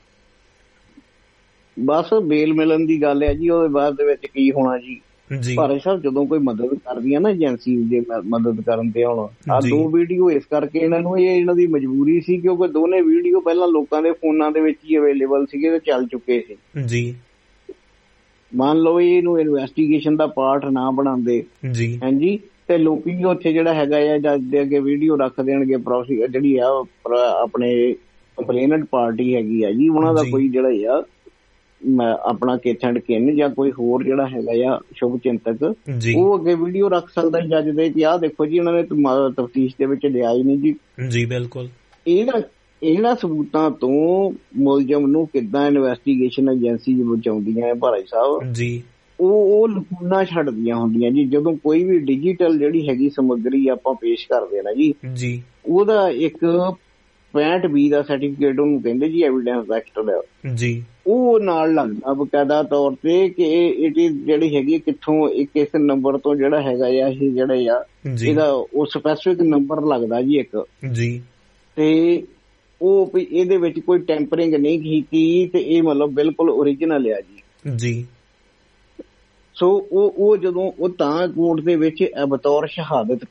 ਬਸ ਬੇਲ ਮਿਲਣ ਦੀ ਗੱਲ ਹੈ ਜੀ, ਉਹਦੇ ਬਾਅਦ ਦੇ ਵਿੱਚ ਕੀ ਹੋਣਾ ਜੀ। ਭਾਰਤ ਸਾਹਿਬ ਜਦੋਂ ਕੋਈ ਮਦਦ ਕਰਦੀ ਹੈ ਨਾ ਏਜੰਸੀ, ਜੇ ਮਦਦ ਕਰਨ ਤੇ ਹੁਣ ਆਹ ਦੋ ਵੀਡੀਓ ਇਸ ਕਰਕੇ ਇਹਨਾਂ ਨੂੰ ਇਹ ਇਹਨਾਂ ਦੀ ਮਜਬੂਰੀ ਸੀ ਕਿਉਂਕਿ ਦੋਨੇ ਵੀਡੀਓ ਪਹਿਲਾਂ ਲੋਕਾਂ ਦੇ ਫੋਨਾਂ ਦੇ ਵਿੱਚ ਹੀ ਅਵੇਲੇਬਲ ਸੀਗੇ ਤੇ ਚੱਲ ਚੁੱਕੇ ਸੀ ਜੀ। ਮੰਨ ਲਓ ਇਹਨੂੰ ਇਨਵੈਸਟੀਗੇਸ਼ਨ ਦਾ ਪਾਰਟ ਨਾ ਬਣਾਉਂਦੇ ਜੀ, ਹਾਂਜੀ, ਤੇ ਲੋਕੀ ਉੱਥੇ ਜਿਹੜਾ ਹੈਗਾ ਆ ਜੱਜ ਦੇ ਅੱਗੇ ਵੀਡੀਓ ਰੱਖ ਦੇਣਗੇ। ਪ੍ਰੋਸੀਕਰ ਜਿਹੜੀ ਆ ਆਪਣੇ ਕੰਪਲੇਨੈਂਟ ਪਾਰਟੀ ਹੈਗੀ ਆ ਜੀ, ਉਹਨਾਂ ਦਾ ਕੋਈ ਜਿਹੜਾ ਆ ਆਪਣਾ ਕਿਥ ਐਂਡ ਕਿਨ ਜਾਂ ਕੋਈ ਹੋਰ ਜਿਹੜਾ ਹੈਗਾ ਆ ਸ਼ੁਭ ਚਿੰਤਕ, ਉਹ ਅੱਗੇ ਵੀਡੀਓ ਰੱਖ ਸਕਦਾ ਜੱਜ ਦੇ ਕਿ ਆਹ ਦੇਖੋ ਜੀ ਉਹਨਾਂ ਨੇ ਤਫਤੀਸ਼ ਦੇ ਵਿੱਚ ਲਿਆ ਹੀ ਨਹੀਂ ਜੀ। ਜੀ ਬਿਲਕੁਲ। ਇਹਨਾਂ ਇਹਨਾਂ ਸਬੂਤਾਂ ਤੋਂ ਮੁਲਜ਼ਮ ਨੂੰ ਕਿੱਦਾਂ ਇਨਵੈਸਟੀਗੇਸ਼ਨ ਏਜੰਸੀ ਬਚਾਉਂਦੀਆਂ ਹੈ ਭਾਈ ਸਾਹਿਬ ਜੀ, ਉਹ ਉਹ ਲਕੂਨਾ ਛੱਡਦੀਆਂ ਹੁੰਦੀਆਂ ਜੀ। ਜਦੋਂ ਕੋਈ ਵੀ ਡਿਜੀਟਲ ਜਿਹੜੀ ਹੈਗੀ ਸਮੱਗਰੀ ਆਪਾਂ ਪੇਸ਼ ਕਰਦੇ ਨਾ ਜੀ ਜੀ, ਉਹਦਾ ਇੱਕ ਪੈਂਹਠ ਬੀ ਦਾ ਸਰਟੀਫਿਕੇਟ ਉਹਨੂੰ ਕਹਿੰਦੇ ਜੀ, ਐਵੀਡੈਂਸ ਐਕਟ ਦਾ ਜੀ, ਉਹ ਨਾਲ ਲੱਗਦਾ ਬਕਾਇਦਾ ਤੌਰ ਤੇ ਕਿ ਇਹ ਜਿਹੜੀ ਹੈਗੀ ਕਿੱਥੋਂ ਕਿਸ ਨੰਬਰ ਤੋਂ ਜਿਹੜਾ ਹੈਗਾ ਆ ਇਹ ਜਿਹੜਾ ਆ ਇਹਦਾ ਉਹ ਸਪੈਸੀਫਿਕ ਨੰਬਰ ਲੱਗਦਾ ਜੀ ਇੱਕ ਜੀ, ਤੇ ਉਹ ਵੀ ਇਹਦੇ ਵਿੱਚ ਕੋਈ ਟੈਂਪਰਿੰਗ ਨਹੀਂ ਕੀਤੀ ਤੇ ਇਹ ਮਤਲਬ ਬਿਲਕੁਲ ਓਰੀਜਨਲ ਆ ਜੀ ਜੀ। ਸੋ ਉਹ ਉਹ ਜਦੋਂ ਉਹ ਤਾਂ ਕੋਰਟ ਦੇ ਵਿੱਚ ਬਤੌਰ ਸ਼ਹਾਦਤ